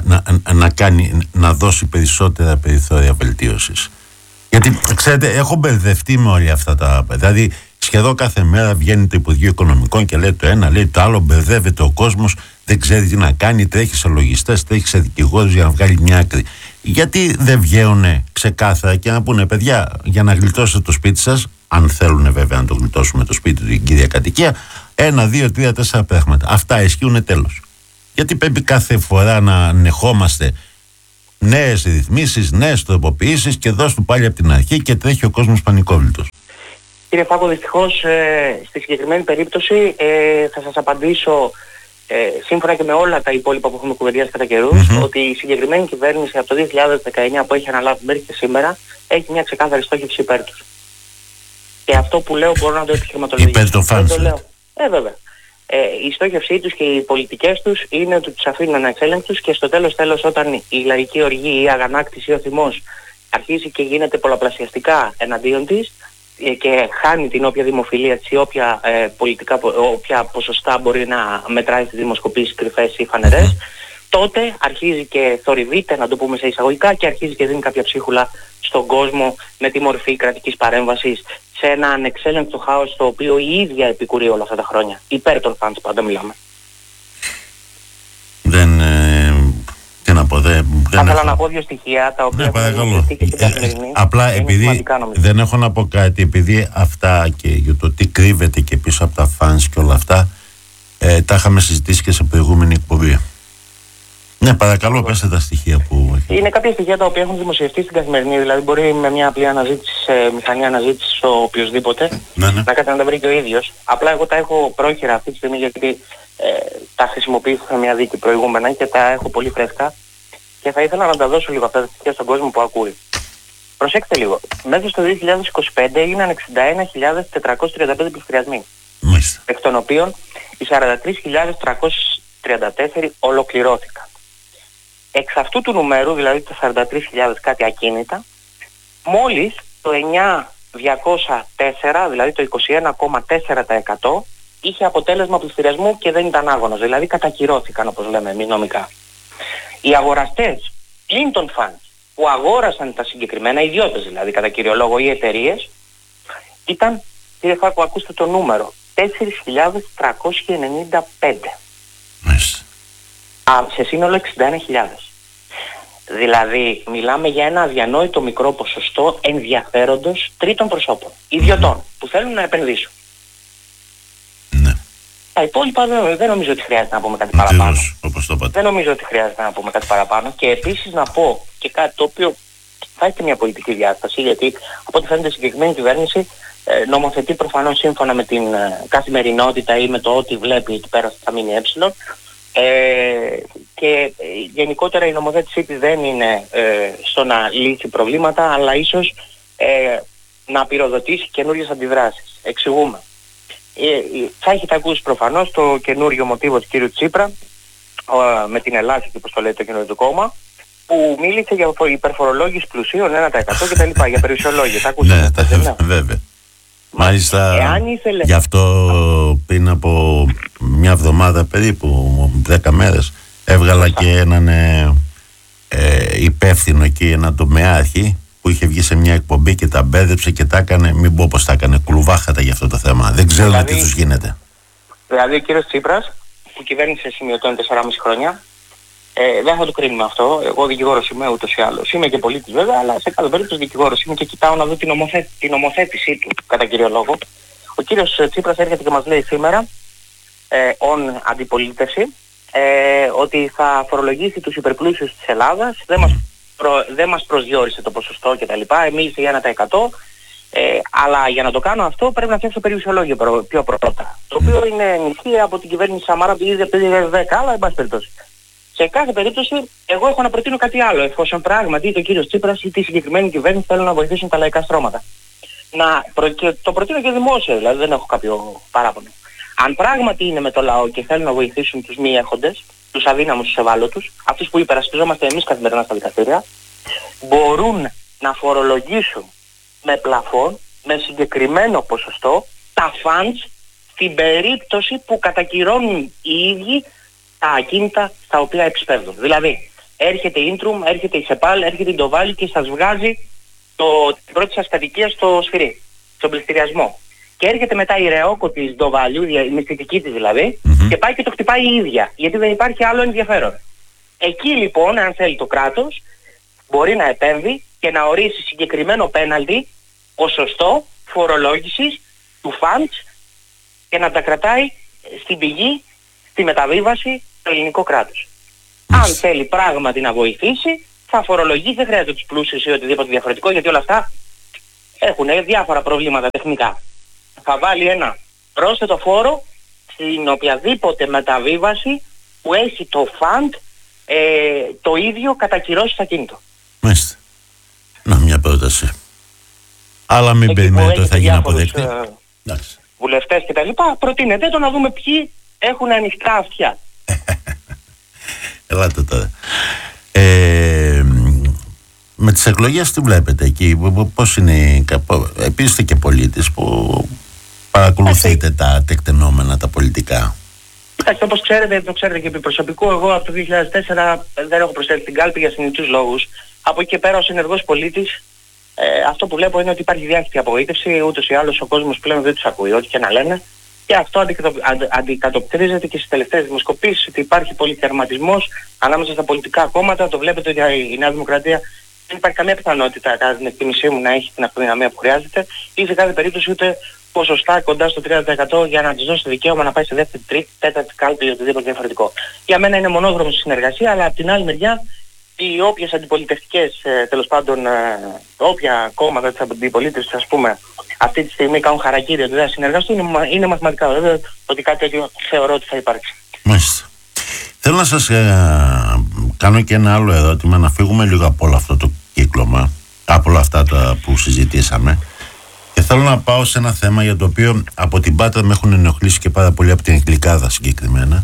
A: να δώσει περισσότερα περιθώρια βελτίωσης? Γιατί ξέρετε, έχω μπερδευτεί με όλα αυτά τα. Δηλαδή, σχεδόν κάθε μέρα βγαίνει το Υπουργείο Οικονομικών και λέει το ένα, λέει το άλλο, μπερδεύεται ο κόσμος, δεν ξέρει τι να κάνει, τρέχει σε λογιστές, τρέχει σε δικηγόρους για να βγάλει μια άκρη. Γιατί δεν βγαίνουν ξεκάθαρα και να πούνε, παιδιά, για να γλιτώσετε το σπίτι σας, αν θέλουν βέβαια να το γλιτώσουμε το σπίτι του, την κύρια κατοικία, 1, 2, 3, 4 πράγματα. Αυτά ισχύουν, τέλος. Γιατί πρέπει κάθε φορά να ανεχόμαστε νέες ρυθμίσεις, νέες τροποποιήσεις και δώσ' του πάλι από την αρχή και τρέχει ο κόσμος πανικόβλητος?
C: Κύριε Φάκο, δυστυχώς στη συγκεκριμένη περίπτωση θα σας απαντήσω σύμφωνα και με όλα τα υπόλοιπα που έχουμε κουβεντιάσει κατά καιρούς, ότι η συγκεκριμένη κυβέρνηση από το 2019 που έχει αναλάβει μέχρι και σήμερα έχει μια ξεκάθαρη στόχευση υπέρ τους. Και αυτό που λέω μπορώ να το επιχειρηματολογήσω.
A: Υπέρ των φανς.
C: Βέβαια. Η στόχευσή τους και οι πολιτικές τους είναι ότι τους αφήνουν ανεξέλεγκτους και στο τέλος όταν η λαϊκή οργή ή η αγανάκτηση ή ο θυμός αρχίζει και γίνεται πολλαπλασιαστικά εναντίον της και χάνει την όποια δημοφιλία της ή όποια ποσοστά μπορεί να μετράει στις δημοσκοπήσεις κρυφές ή φανερές, τότε αρχίζει και θορυβείται, να το πούμε σε εισαγωγικά, και αρχίζει και δίνει κάποια ψίχουλα στον κόσμο με τη μορφή κρατικής παρέμβασης σε ένα ανεξέλεγκτο χάος το οποίο η ίδια επικουρεί όλα αυτά τα χρόνια. Υπέρ των φαντς πάντα μιλάμε.
A: Τι να πω,
C: θα ήθελα να πω δύο στοιχεία τα οποία
A: παρακαλώ. Απλά επειδή δεν έχω να πω κάτι, επειδή αυτά και για το τι κρύβεται και πίσω από τα φανς και όλα αυτά τα είχαμε συζητήσει και σε προηγούμενη εκπομπή. Ναι, παρακαλώ, πέστε τα στοιχεία που...
C: Είναι κάποια στοιχεία τα οποία έχουν δημοσιευτεί στην Καθημερινή, δηλαδή μπορεί με μια απλή αναζήτηση, μηχανή αναζήτησης ο οποιοσδήποτε να κάτι να τα βρει και ο ίδιος. Απλά εγώ τα έχω πρόχειρα αυτή τη στιγμή γιατί τα χρησιμοποιήθηκα σε μια δίκη προηγούμενα και τα έχω πολύ φρέσκα και θα ήθελα να τα δώσω λίγο αυτά τα στοιχεία στον κόσμο που ακούει. Προσέξτε λίγο, μέσα στο 2025 έγιναν 61.435 πληστηριασμοί, εκ των οποίων οι 43.334 ολοκληρώθηκαν. Εξ αυτού του νούμερου, δηλαδή τα 43.000 κάτι ακίνητα, μόλις το 9.204, δηλαδή το 21,4% είχε αποτέλεσμα πληστηριασμού και δεν ήταν άγωνος, δηλαδή κατακυρώθηκαν όπως λέμε εμείς νομικά. Οι αγοραστές πλην των φανς που αγόρασαν τα συγκεκριμένα, ιδιώτες δηλαδή κατά κύριο λόγο ή εταιρείες, ήταν, κύριε Φάκο, ακούστε το νούμερο, 4.395. Σε σύνολο 61.000. Δηλαδή μιλάμε για ένα αδιανόητο μικρό ποσοστό ενδιαφέροντος τρίτων προσώπων, ιδιωτών που θέλουν να επενδύσουν.
A: Ναι.
C: Τα υπόλοιπα δεν νομίζω ότι χρειάζεται να πούμε κάτι παραπάνω.
A: Δεν
C: νομίζω ότι χρειάζεται να πούμε κάτι παραπάνω. Και επίσης να πω και κάτι το οποίο θα έχει μια πολιτική διάσταση, γιατί από ό,τι φαίνεται η συγκεκριμένη κυβέρνηση νομοθετεί προφανώς σύμφωνα με την καθημερινότητα ή με το ό,τι βλέπει εκεί πέρα στα ΜΜΕ. Και γενικότερα η νομοθέτησή της δεν είναι στο να λύσει προβλήματα, αλλά ίσως να πυροδοτήσει καινούριες αντιδράσεις. Εξηγούμε. Θα έχετε ακούσει προφανώς το καινούριο μοτίβο του κ. Τσίπρα με την Ελλάδη, όπως το λέει το καινούριο του κόμμα, που μίλησε για υπερφορολόγηση πλουσίων 1% κτλ. Για περιουσιολόγια. Τα ακούσατε?
A: Ναι, βέβαια. Μάλιστα, γι' αυτό πριν από μια εβδομάδα περίπου, 10 μέρες, έβγαλα και έναν υπεύθυνο εκεί, έναν τομεάρχη που είχε βγει σε μια εκπομπή και τα μπέδεψε και τα έκανε, μην πω πως τα έκανε, κουλουβάχατα για αυτό το θέμα. Δεν ξέρουν δηλαδή, τι τους γίνεται.
C: Δηλαδή ο κύριος Τσίπρας, που κυβέρνησε σημειωτών 4,5 χρόνια, δεν θα το κρίνουμε αυτό. Εγώ δικηγόρος είμαι ούτως ή άλλως. Είμαι και πολίτης βέβαια, αλλά σε κάθε περίπτωση δικηγόρος είμαι και κοιτάω να δω την νομοθέτησή του κατά κύριο λόγο. Ο κύριος Τσίπρας έρχεται και μας λέει σήμερα, αντιπολίτευση, ότι θα φορολογήσει τους υπερπλούσιους της Ελλάδας, δεν μας προσδιορίσε το ποσοστό κτλ. Μίλησε για 1%. Αλλά για να το κάνω αυτό πρέπει να φτιάξω περιουσιολόγιο πιο πρώτα. Το οποίο είναι ενισχύει από την κυβέρνηση Σαμάρα από το 2010, αλλά εν πάση περιπτώσει. Σε κάθε περίπτωση, εγώ έχω να προτείνω κάτι άλλο, εφόσον πράγματι το κύριο Τσίπρας ή τη συγκεκριμένη κυβέρνηση θέλουν να βοηθήσουν τα λαϊκά στρώματα. Και το προτείνω και δημόσια, δηλαδή δεν έχω κάποιο παράπονο. Αν πράγματι είναι με το λαό και θέλουν να βοηθήσουν τους μη έχοντες, τους αδύναμους, τους ευάλωτους, αυτούς που υπερασπιζόμαστε εμείς καθημερινά στα δικαστήρια, μπορούν να φορολογήσουν με πλαφόν, με συγκεκριμένο ποσοστό, τα funds στην περίπτωση που κατακυρώνουν οι ίδιοι τα ακίνητα στα οποία εξπέμπουν. Δηλαδή, έρχεται η Intrum, έρχεται η ΣΕΠΑΛ, έρχεται η Ντοβάλη και σας βγάζει την πρώτη σας κατοικία στο σφυρί, στον πληστηριασμό. Και έρχεται μετά η Ρεόκο της Ντοβάλιου, η μυστική της δηλαδή, και πάει και το χτυπάει η ίδια, γιατί δεν υπάρχει άλλο ενδιαφέρον. Εκεί λοιπόν, αν θέλει το κράτος, μπορεί να επέμβει και να ορίσει συγκεκριμένο πέναλτι, ποσοστό φορολόγησης του funds και να τα κρατάει στην πηγή, στη μεταβίβαση, το ελληνικό κράτος. Αν θέλει πράγματι να βοηθήσει, θα φορολογήσει, δεν χρειάζεται τους πλούσιους ή οτιδήποτε διαφορετικό, γιατί όλα αυτά έχουν διάφορα προβλήματα τεχνικά. θα βάλει ένα πρόσθετο φόρο στην οποιαδήποτε μεταβίβαση που έχει το φαντ το ίδιο κατακυρώσει στο ακίνητο.
A: Μάλιστα. Να, μια πρόταση. Αλλά μην περιμένετε ότι θα γίνει αποδεκτή.
C: Βουλευτές και τα λοιπά, προτείνετε το να δούμε ποιοι έχουν ανοιχτά αυτιά.
A: Ελάτε τώρα. Με τις εκλογές τι βλέπετε εκεί, πώς είναι, επίσης είστε και πολίτης που παρακολουθείτε τα τεκτενόμενα, τα πολιτικά.
C: Κοιτάξτε, όπως ξέρετε, το ξέρετε και επί προσωπικού, εγώ από το 2004 δεν έχω προσέλθει την κάλπη για συνηθούς λόγους. Από εκεί και πέρα ως ενεργός πολίτης, αυτό που βλέπω είναι ότι υπάρχει διάχυτη απογοήτευση, ούτως ή άλλως ο κόσμος πλέον δεν τους ακούει, ό,τι και να λένε. Και αυτό αντικατοπτρίζεται και στις τελευταίες δημοσκοπήσεις, ότι υπάρχει πολυθερματισμός ανάμεσα στα πολιτικά κόμματα. Το βλέπετε ότι η Νέα Δημοκρατία δεν υπάρχει καμία πιθανότητα, κατά την εκτίμησή μου, να έχει την αυτοδυναμία που χρειάζεται, ή σε κάθε περίπτωση ούτε ποσοστά κοντά στο 30% για να της δώσει το δικαίωμα να πάει σε δεύτερη, τρίτη, τέταρτη κάλπη ή οτιδήποτε διαφορετικό. Για μένα είναι μονόδρομος η συνεργασία, αλλά από την άλλη μεριά οι όποιες αντιπολιτευτικές, τέλος πάντων, όποια κόμματα της αντιπολίτευσης, ας πούμε, αυτή τη στιγμή κάνουν χαρακτήρια ότι δεν θα συνεργαστούν, είναι μαθηματικά βέβαια ότι κάτι τέτοιο θεωρώ ότι θα υπάρξει.
A: Μάλιστα. Θέλω να σας κάνω και ένα άλλο ερώτημα, να φύγουμε λίγο από όλο αυτό το κύκλωμα, από όλα αυτά που συζητήσαμε. Και θέλω να πάω σε ένα θέμα για το οποίο από την Πάτρα με έχουν ενοχλήσει και πάρα πολύ, από την Αγγλικάδα συγκεκριμένα,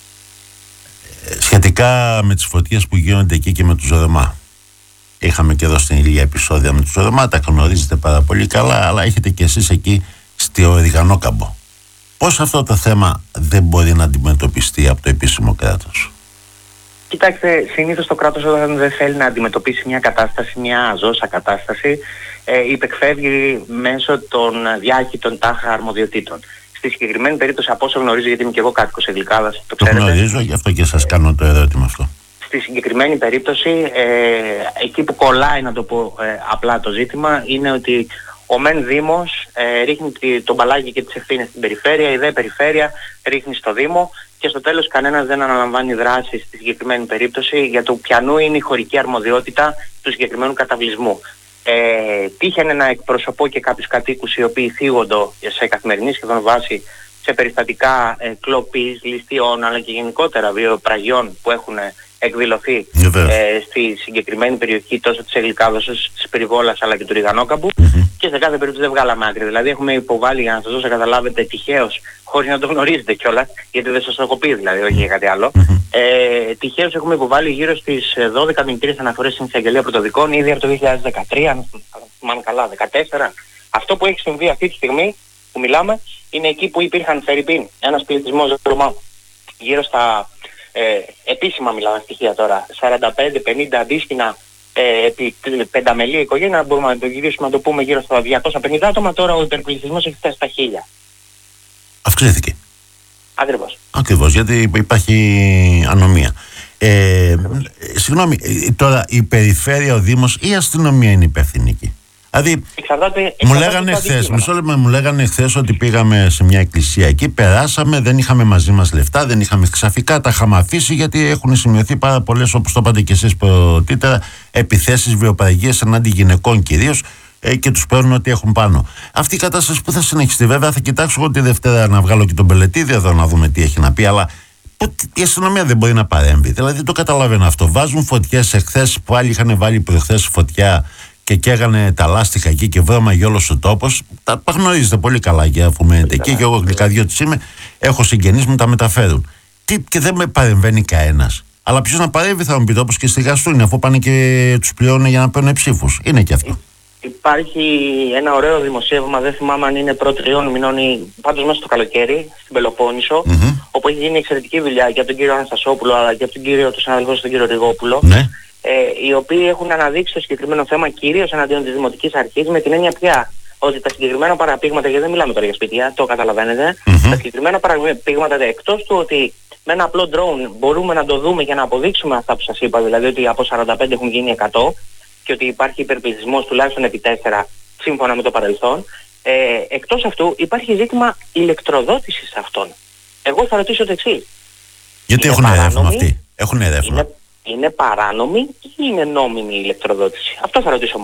A: σχετικά με τις φωτιές που γίνονται εκεί και με τους Ρωμά. Είχαμε και εδώ στην Ηλία επεισόδια με τους Ρωμά, τα γνωρίζετε πάρα πολύ καλά, αλλά έχετε και εσείς εκεί στο Ριγανόκαμπο. Πώς αυτό το θέμα δεν μπορεί να αντιμετωπιστεί από το επίσημο κράτος?
C: Κοιτάξτε, συνήθως το κράτος όταν δεν θέλει να αντιμετωπίσει μια κατάσταση, μια ζώσα κατάσταση, υπεκφεύγει μέσω των διάχυτων τάχα αρμοδιοτήτων. Στη συγκεκριμένη περίπτωση, από όσο γνωρίζω, γιατί είμαι και εγώ κάτοικος Αγγλικάδας, το ξέρετε.
A: Το γνωρίζω, γι' αυτό και σας κάνω το ερώτημα αυτό.
C: Στη συγκεκριμένη περίπτωση, εκεί που κολλάει, να το πω απλά το ζήτημα, είναι ότι ο μεν Δήμος ρίχνει τον μπαλάκι και τις ευθύνες στην περιφέρεια, η δε περιφέρεια ρίχνει στο Δήμο και στο τέλος κανένας δεν αναλαμβάνει δράση στη συγκεκριμένη περίπτωση για το ποιανού είναι η χωρική αρμοδιότητα του συγκεκριμένου καταβλισμού. Τύχαινε να εκπροσωπώ και κάποιους κατοίκους οι οποίοι θίγονται σε καθημερινή σχεδόν βάση σε περιστατικά κλοπής, ληστείων αλλά και γενικότερα βιοπραγιών που έχουν εκδηλωθεί στη συγκεκριμένη περιοχή τόσο της Αγγλικάδος όσο της Περιβόλας αλλά και του Ριγανόκαμπου και σε κάθε περίπτωση δεν βγάλαμε άκρη. Δηλαδή έχουμε υποβάλει, για να σας δώσω καταλάβετε, τυχαίως, χωρίς να το γνωρίζετε κιόλας, γιατί δεν σας το έχω πει δηλαδή, όχι για κάτι άλλο, τυχαίως έχουμε υποβάλει γύρω στις 12 μηνυτήρες αναφορές στην εισαγγελία πρωτοδικών ήδη από το 2013, αν θυμάμαι καλά, 2014. Αυτό που έχει συμβεί αυτή τη στιγμή που μιλάμε είναι εκεί που υπήρχαν φερρυπίν ένας πληθυσμός Ρωμά γύρω στα επίσημα μιλάμε στοιχεία τώρα, 45-50 αντίστοιχα επί πενταμελή οικογένεια, μπορούμε να το γυρίσουμε να το πούμε γύρω στα 250 άτομα, τώρα ο υπερπληθυσμός έχει φτάσει στα 1000.
A: Αυξήθηκε.
C: Ακριβώς.
A: Ακριβώς, γιατί υπάρχει ανομία. Συγγνώμη, τώρα η περιφέρεια, ο Δήμος ή η αστυνομία είναι υπεύθυνη εκεί? Δηλαδή, μου λέγανε χθες ότι πήγαμε σε μια εκκλησία εκεί, περάσαμε, δεν είχαμε μαζί μας λεφτά, δεν είχαμε ξαφικά, τα είχαμε αφήσει γιατί έχουν σημειωθεί πάρα πολλές, όπως το είπατε και εσείς πρωτήτερα, επιθέσεις, βιοπραγίες εναντί γυναικών κυρίως, και τους παίρνουν ό,τι έχουν πάνω. Αυτή η κατάσταση που θα συνεχιστεί, βέβαια, θα κοιτάξω εγώ τη Δευτέρα να βγάλω και τον Πελετίδη εδώ να δούμε τι έχει να πει, αλλά η αστυνομία δεν μπορεί να παρέμβει. Δηλαδή, δεν το καταλαβαίνω αυτό. Βάζουν φωτιές εχθές που άλλοι είχαν βάλει προχθές φωτιά και καίγανε τα λάστιχα εκεί και βρώμαγε όλος ο τόπος. Τα γνωρίζετε πολύ καλά και αφού μένετε εκεί, και εγώ γλυκαδιώτης είμαι, έχω συγγενείς μου, τα μεταφέρουν. Και δεν με παρεμβαίνει κανένας. Αλλά ποιος να παρέμβει, θα μου πείτε, όπως και στη Γαστούνη, αφού πάνε και τους πληρώνουν για να παίρνουν ψήφους. Είναι και αυτό.
C: Υπάρχει ένα ωραίο δημοσίευμα, δεν θυμάμαι αν είναι πρώτων μηνών ή πάντως μέσα στο καλοκαίρι, στην Πελοπόννησο, όπου έχει γίνει εξαιρετική δουλειά και από τον κύριο Αναστασόπουλο αλλά και από τον κύριο του συναδελφού τον κύριο Ριγόπουλο. Οι οποίοι έχουν αναδείξει το συγκεκριμένο θέμα κυρίως εναντίον της Δημοτικής Αρχής, με την έννοια πια ότι τα συγκεκριμένα παραπήγματα, γιατί δεν μιλάμε τώρα για σπίτια, το καταλαβαίνετε, τα συγκεκριμένα παραπήγματα, εκτός του ότι με ένα απλό drone μπορούμε να το δούμε για να αποδείξουμε αυτά που σας είπα, δηλαδή ότι από 45 έχουν γίνει 100 και ότι υπάρχει υπερπληθυσμός τουλάχιστον επί 4 σύμφωνα με το παρελθόν, εκτός αυτού υπάρχει ζήτημα ηλεκτροδότησης αυτών. Εγώ θα ρωτήσω το εξής.
A: Γιατί έχουν έρευνα αυτοί? Έχουν έρευνα.
C: Είναι παράνομη ή είναι νόμιμη η ηλεκτροδότηση? Αυτό θα ρωτήσω μόνο.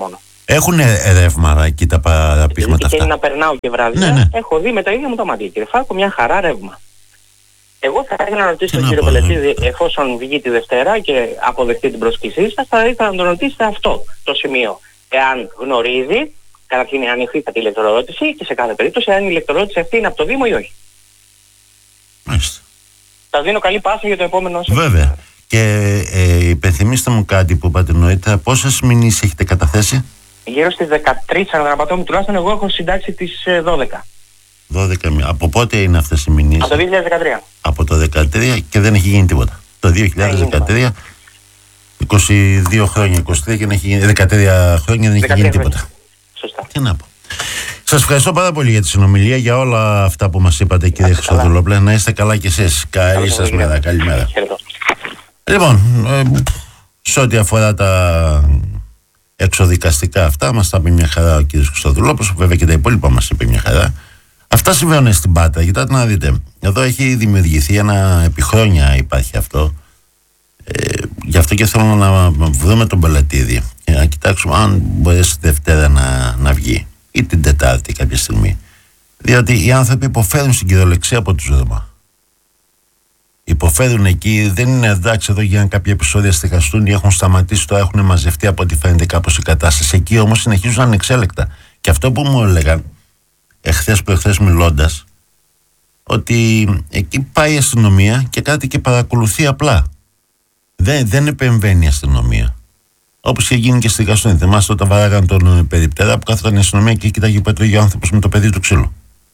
A: Έχουν ρεύμα εκεί τα παραπήγματα αυτά?
C: Και να περνάω και βράδια.
A: Ναι.
C: Έχω δει με τα ίδια μου τα μάτια, κύριε Φάκο, μια χαρά ρεύμα. Εγώ θα ήθελα να ρωτήσω τον κύριο
A: πω,
C: Πελετίδη, εφόσον βγει τη Δευτέρα και αποδεχτεί την πρόσκλησή σας, θα ήθελα να τον ρωτήσετε αυτό το σημείο. Εάν γνωρίζει, καταρχήν εάν υφίσταται ηλεκτροδότηση και σε κάθε περίπτωση αν η ηλεκτροδότηση αυτή είναι από το Δήμο ή όχι.
A: Μάλιστα.
C: Σας δίνω καλή πάσα για το επόμενο.
A: Βέβαια. Και υπενθυμίστε μου κάτι που είπατε νωρίτερα. Πόσες μηνύσεις έχετε καταθέσει?
C: Γύρω στις 13, αν δεν απατώμε τουλάχιστον, εγώ έχω συντάξει τις 12.
A: 12 μήνες. Από πότε είναι αυτές οι μηνύσεις?
C: Από το 2013.
A: Από το 2013 και δεν έχει γίνει τίποτα. Το 2013, 22 χρόνια, 23 και δεν έχει γίνει, 13 χρόνια δεν έχει γίνει τίποτα.
C: Σωστά.
A: Τι να πω. Σας ευχαριστώ πάρα πολύ για τη συνομιλία, για όλα αυτά που μας είπατε, κύριε Χριστοδουλόπουλε. Να είστε καλά κι εσείς. Καλή σας μέρα. Καλημέρα. Λοιπόν, σε ό,τι αφορά τα εξοδικαστικά αυτά, μας τα πει μια χαρά ο κύριος Χριστοδουλόπουλος, βέβαια και τα υπόλοιπα μας είπε μια χαρά. Αυτά συμβαίνουν στην Πάτρα. Κοιτάτε να δείτε. Εδώ έχει δημιουργηθεί επί χρόνια υπάρχει αυτό. Γι' αυτό και θέλω να βρούμε τον Πελετίδη και να κοιτάξουμε αν μπορέσει τη Δευτέρα να βγει ή την Τετάρτη κάποια στιγμή. Διότι οι άνθρωποι υποφέρουν στην κυριολεξία από τους Ρώμα. Υποφέρουν εκεί, δεν είναι εντάξει εδώ για κάποια επεισόδια στεγαστούν ή έχουν σταματήσει, τώρα έχουν μαζευτεί από ό,τι φαίνεται κάπως η κατάσταση. Εκεί όμως συνεχίζουν ανεξέλεκτα. Και αυτό που μου έλεγαν εχθές μιλώντας, ότι εκεί πάει η αστυνομία και κάτι και παρακολουθεί απλά. Δεν επεμβαίνει η αστυνομία. Όπως είχε γίνει και στη Γαστόνη. Θυμάστε όταν βαράγαν τον περιπτέρα που κάθονταν η αστυνομία και κοίταγε που έτρωγε ο άνθρωπος με το παιδί του ξύλου.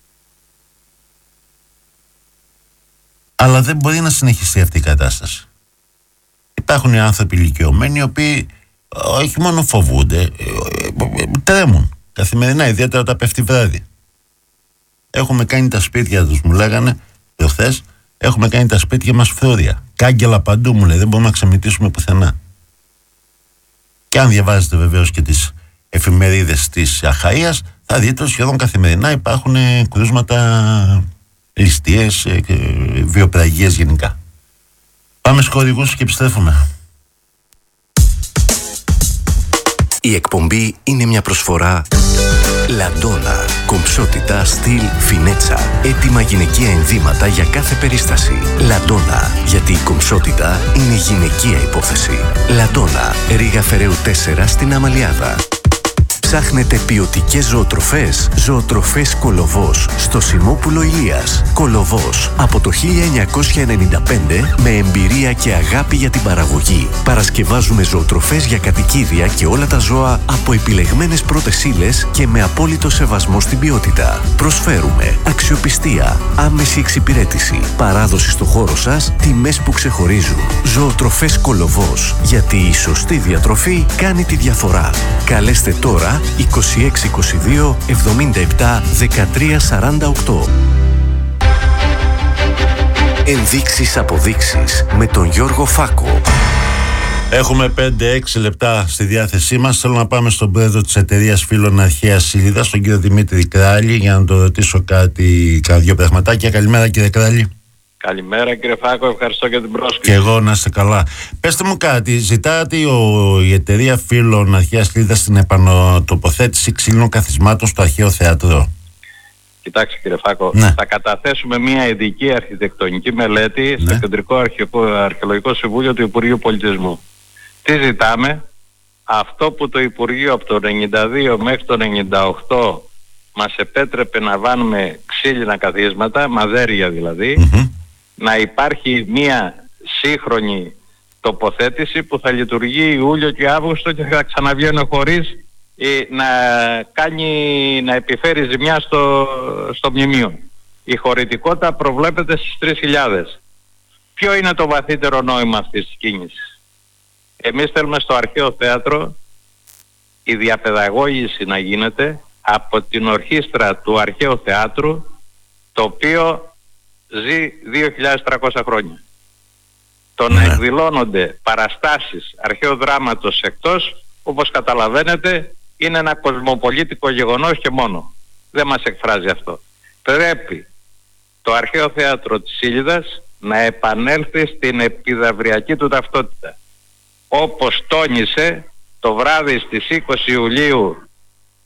A: Αλλά δεν μπορεί να συνεχιστεί αυτή η κατάσταση. Υπάρχουν οι άνθρωποι ηλικιωμένοι οι οποίοι όχι μόνο φοβούνται, τρέμουν καθημερινά, ιδιαίτερα όταν πέφτει βράδυ. Έχουμε κάνει τα σπίτια τους, μου λέγανε προχθές, έχουμε κάνει τα σπίτια μας φρούδια. Κάγκελα παντού, μου λέει, δεν μπορούμε να ξεμητήσουμε πουθενά. Και αν διαβάζετε βεβαίως και τις εφημερίδες της Αχαΐας, θα δείτε ότι σχεδόν καθημερινά υπάρχουν κρούσματα, ληστείες, βιοπραγίες γενικά. Πάμε στους χορηγούς και επιστρέφουμε.
B: Η εκπομπή είναι μια προσφορά Λαντόνα. Κομψότητα, στυλ, φινέτσα. Έτοιμα γυναικεία ενδύματα για κάθε περίσταση. Λαντόνα. Γιατί η κομψότητα είναι γυναικεία υπόθεση. Λαντόνα. Ρήγα Φεραίου 4 στην Αμαλιάδα. Ψάχνετε ποιοτικές ζωοτροφές? Ζωοτροφές Κολοβός στο Σιμόπουλο Ηλίας. Κολοβός από το 1995 με εμπειρία και αγάπη για την παραγωγή. Παρασκευάζουμε ζωοτροφές για κατοικίδια και όλα τα ζώα από επιλεγμένες πρώτες ύλες και με απόλυτο σεβασμό στην ποιότητα. Προσφέρουμε αξιοπιστία, άμεση εξυπηρέτηση, παράδοση στο χώρο σας, τιμές που ξεχωρίζουν. Ζωοτροφές Κολοβός. Γιατί η σωστή διατροφή κάνει τη διαφορά. Καλέστε τώρα 2622 77 13 48. Ενδείξεις αποδείξεις με τον Γιώργο Φάκο.
A: Έχουμε 5-6 λεπτά στη διάθεσή μας. Θέλω να πάμε στον πρόεδρο της εταιρείας Φίλων Αρχαίας Σιλίδας, τον κύριο Δημήτρη Κράλη, για να τον ρωτήσω κάνα δύο πραγματάκια. Καλημέρα, κύριε Κράλη.
D: Καλημέρα, κύριε Φάκο, ευχαριστώ για την πρόσκληση.
A: Και εγώ να είστε καλά. Πέστε μου κάτι, ζητάτε η εταιρεία Φίλων Αρχαίας Σιλίδας στην επανατοποθέτηση ξύλινων καθισμάτων στο Αρχαίο Θέατρο?
D: Κοιτάξτε, κύριε Φάκο, θα καταθέσουμε μια ειδική αρχιτεκτονική μελέτη στο Κεντρικό Αρχαιολογικό Συμβούλιο του Υπουργείου Πολιτισμού. Τι ζητάμε? Αυτό που το Υπουργείο από το 92 μέχρι το 98 μας επέτρεπε να βάλουμε ξύλινα καθίσματα, μαδέρια δηλαδή, να υπάρχει μια σύγχρονη τοποθέτηση που θα λειτουργεί Ιούλιο και Αύγουστο και θα ξαναβγαίνει χωρίς να επιφέρει ζημιά στο μνημείο. Η χωρητικότητα προβλέπεται στις 3.000. Ποιο είναι το βαθύτερο νόημα αυτής της κίνησης? Εμείς θέλουμε στο Αρχαίο Θέατρο η διαπαιδαγώγηση να γίνεται από την ορχήστρα του Αρχαίου Θεάτρου, το οποίο ζει 2.300 χρόνια. Το να εκδηλώνονται παραστάσεις αρχαίου δράματος εκτός, όπως καταλαβαίνετε, είναι ένα κοσμοπολίτικο γεγονός και μόνο. Δεν μας εκφράζει αυτό. Πρέπει το Αρχαίο Θέατρο της Σίλιδας να επανέλθει στην επιδαυριακή του ταυτότητα. Όπως τόνισε το βράδυ στις 20 Ιουλίου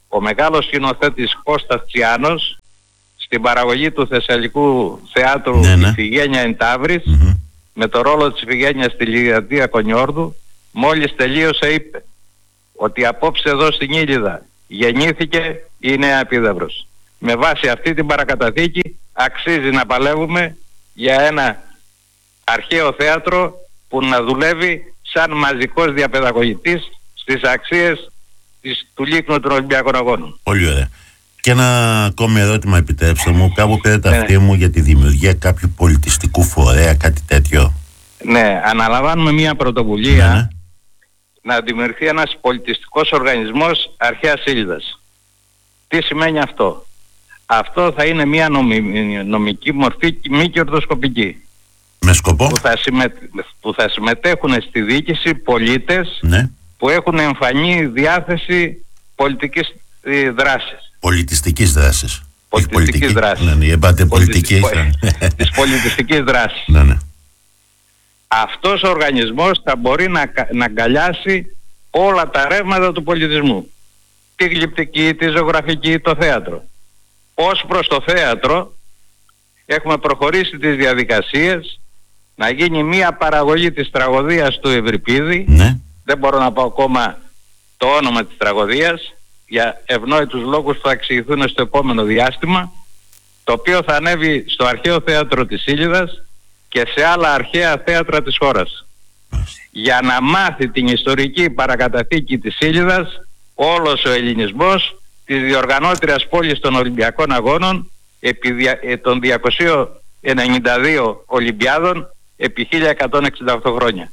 D: ο μεγάλος σκηνοθέτης Κώστας Τσιάνος στην παραγωγή του Θεσσαλικού Θεάτρου Ιφηγένεια εν Ταύρης, με το ρόλο της Ιφηγένειας στη Λιγιατία Κονιόρδου, μόλις τελείωσε είπε ότι απόψε εδώ στην Ήλιδα γεννήθηκε η Νέα Επίδαυρος. Με βάση αυτή την παρακαταθήκη αξίζει να παλεύουμε για ένα αρχαίο θέατρο που να δουλεύει σαν μαζικός διαπαιδαγωγητής στις αξίες του λίκνου των Ολυμπιακών Αγώνων.
A: Πολύ ωραία. Και ένα ακόμη ερώτημα, επιτρέψτε μου. Κάπου πέρα τα αυτή μου για τη δημιουργία κάποιου πολιτιστικού φορέα, κάτι τέτοιο.
D: Ναι, αναλαμβάνουμε μια πρωτοβουλία να δημιουργηθεί ένας πολιτιστικός οργανισμός αρχαίας Ήλιδας. Τι σημαίνει αυτό? Αυτό θα είναι μια νομική μορφή μη κερδοσκοπική.
A: Με σκοπό?
D: Που θα συμμετέχουν στη διοίκηση πολίτες που έχουν εμφανή διάθεση πολιτικής δράσης.
A: Πολιτιστικής δράσης.
D: Πολιτιστικής δράσης.
A: Ναι, είπατε πολιτική.
D: Της πολιτιστικής δράσης.
A: Ναι.
D: Αυτός ο οργανισμός θα μπορεί να αγκαλιάσει όλα τα ρεύματα του πολιτισμού. Τη γλυπτική, τη ζωγραφική, το θέατρο. Ως προς το θέατρο έχουμε προχωρήσει τις διαδικασίες να γίνει μία παραγωγή της τραγωδίας του Ευρυπίδη. Δεν μπορώ να πω ακόμα το όνομα της τραγωδίας για ευνόητους λόγους που θα εξηγηθούν στο επόμενο διάστημα, το οποίο θα ανέβει στο αρχαίο θέατρο της Ήλιδας και σε άλλα αρχαία θέατρα της χώρας, για να μάθει την ιστορική παρακαταθήκη της Ήλιδας όλος ο ελληνισμός της διοργανώτριας πόλης των Ολυμπιακών Αγώνων επί των 292 Ολυμπιάδων επί 1168 χρόνια.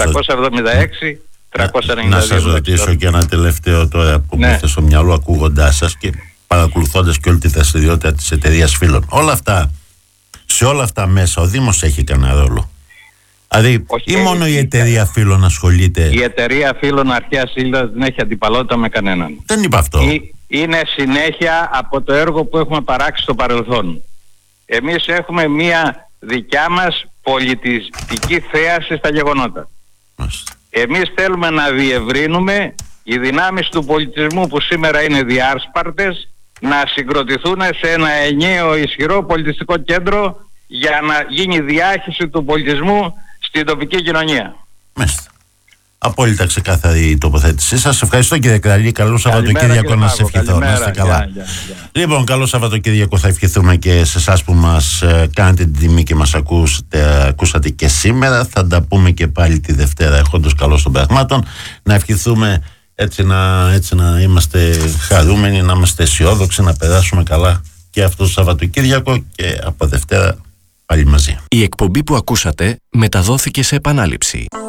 D: 376-392.
A: Να σας ρωτήσω και ένα τελευταίο τώρα που μου ήρθε στο μυαλό ακούγοντάς σας και παρακολουθώντας και όλη τη δραστηριότητα της εταιρείας Φίλων. Όλα αυτά, σε όλα αυτά μέσα ο Δήμος έχει κανένα ρόλο? Δηλαδή, ή μόνο η εταιρεία Φίλων ασχολείται?
D: Η εταιρεία Φίλων αρχαίας Ήλιδας δεν έχει αντιπαλότητα με κανέναν.
A: Δεν είπα αυτό.
D: Είναι συνέχεια από το έργο που έχουμε παράξει στο παρελθόν. Εμείς έχουμε μία δικιά μας πολιτιστική θέαση στα γεγονότα. Εμείς θέλουμε να διευρύνουμε οι δυνάμεις του πολιτισμού που σήμερα είναι διάσπαρτες να συγκροτηθούν σε ένα ενιαίο ισχυρό πολιτιστικό κέντρο για να γίνει διάχυση του πολιτισμού στην τοπική κοινωνία.
A: Μάλιστα. Απόλυτα ξεκάθαρη η τοποθέτησή σας. Ευχαριστώ, κύριε Κραλή. Καλό Σαββατοκύριακο να σας ευχηθώ. Να είστε καλά. Λοιπόν, καλό Σαββατοκύριακο θα ευχηθούμε και σε εσάς που μας κάνετε την τιμή και μας ακούσατε και σήμερα. Θα τα πούμε και πάλι τη Δευτέρα, έχοντας καλώς των πραγμάτων. Να ευχηθούμε έτσι να είμαστε χαρούμενοι, να είμαστε αισιόδοξοι, να περάσουμε καλά και αυτό το Σαββατοκύριακο και από Δευτέρα πάλι μαζί.
B: Η εκπομπή που ακούσατε μεταδόθηκε σε επανάληψη.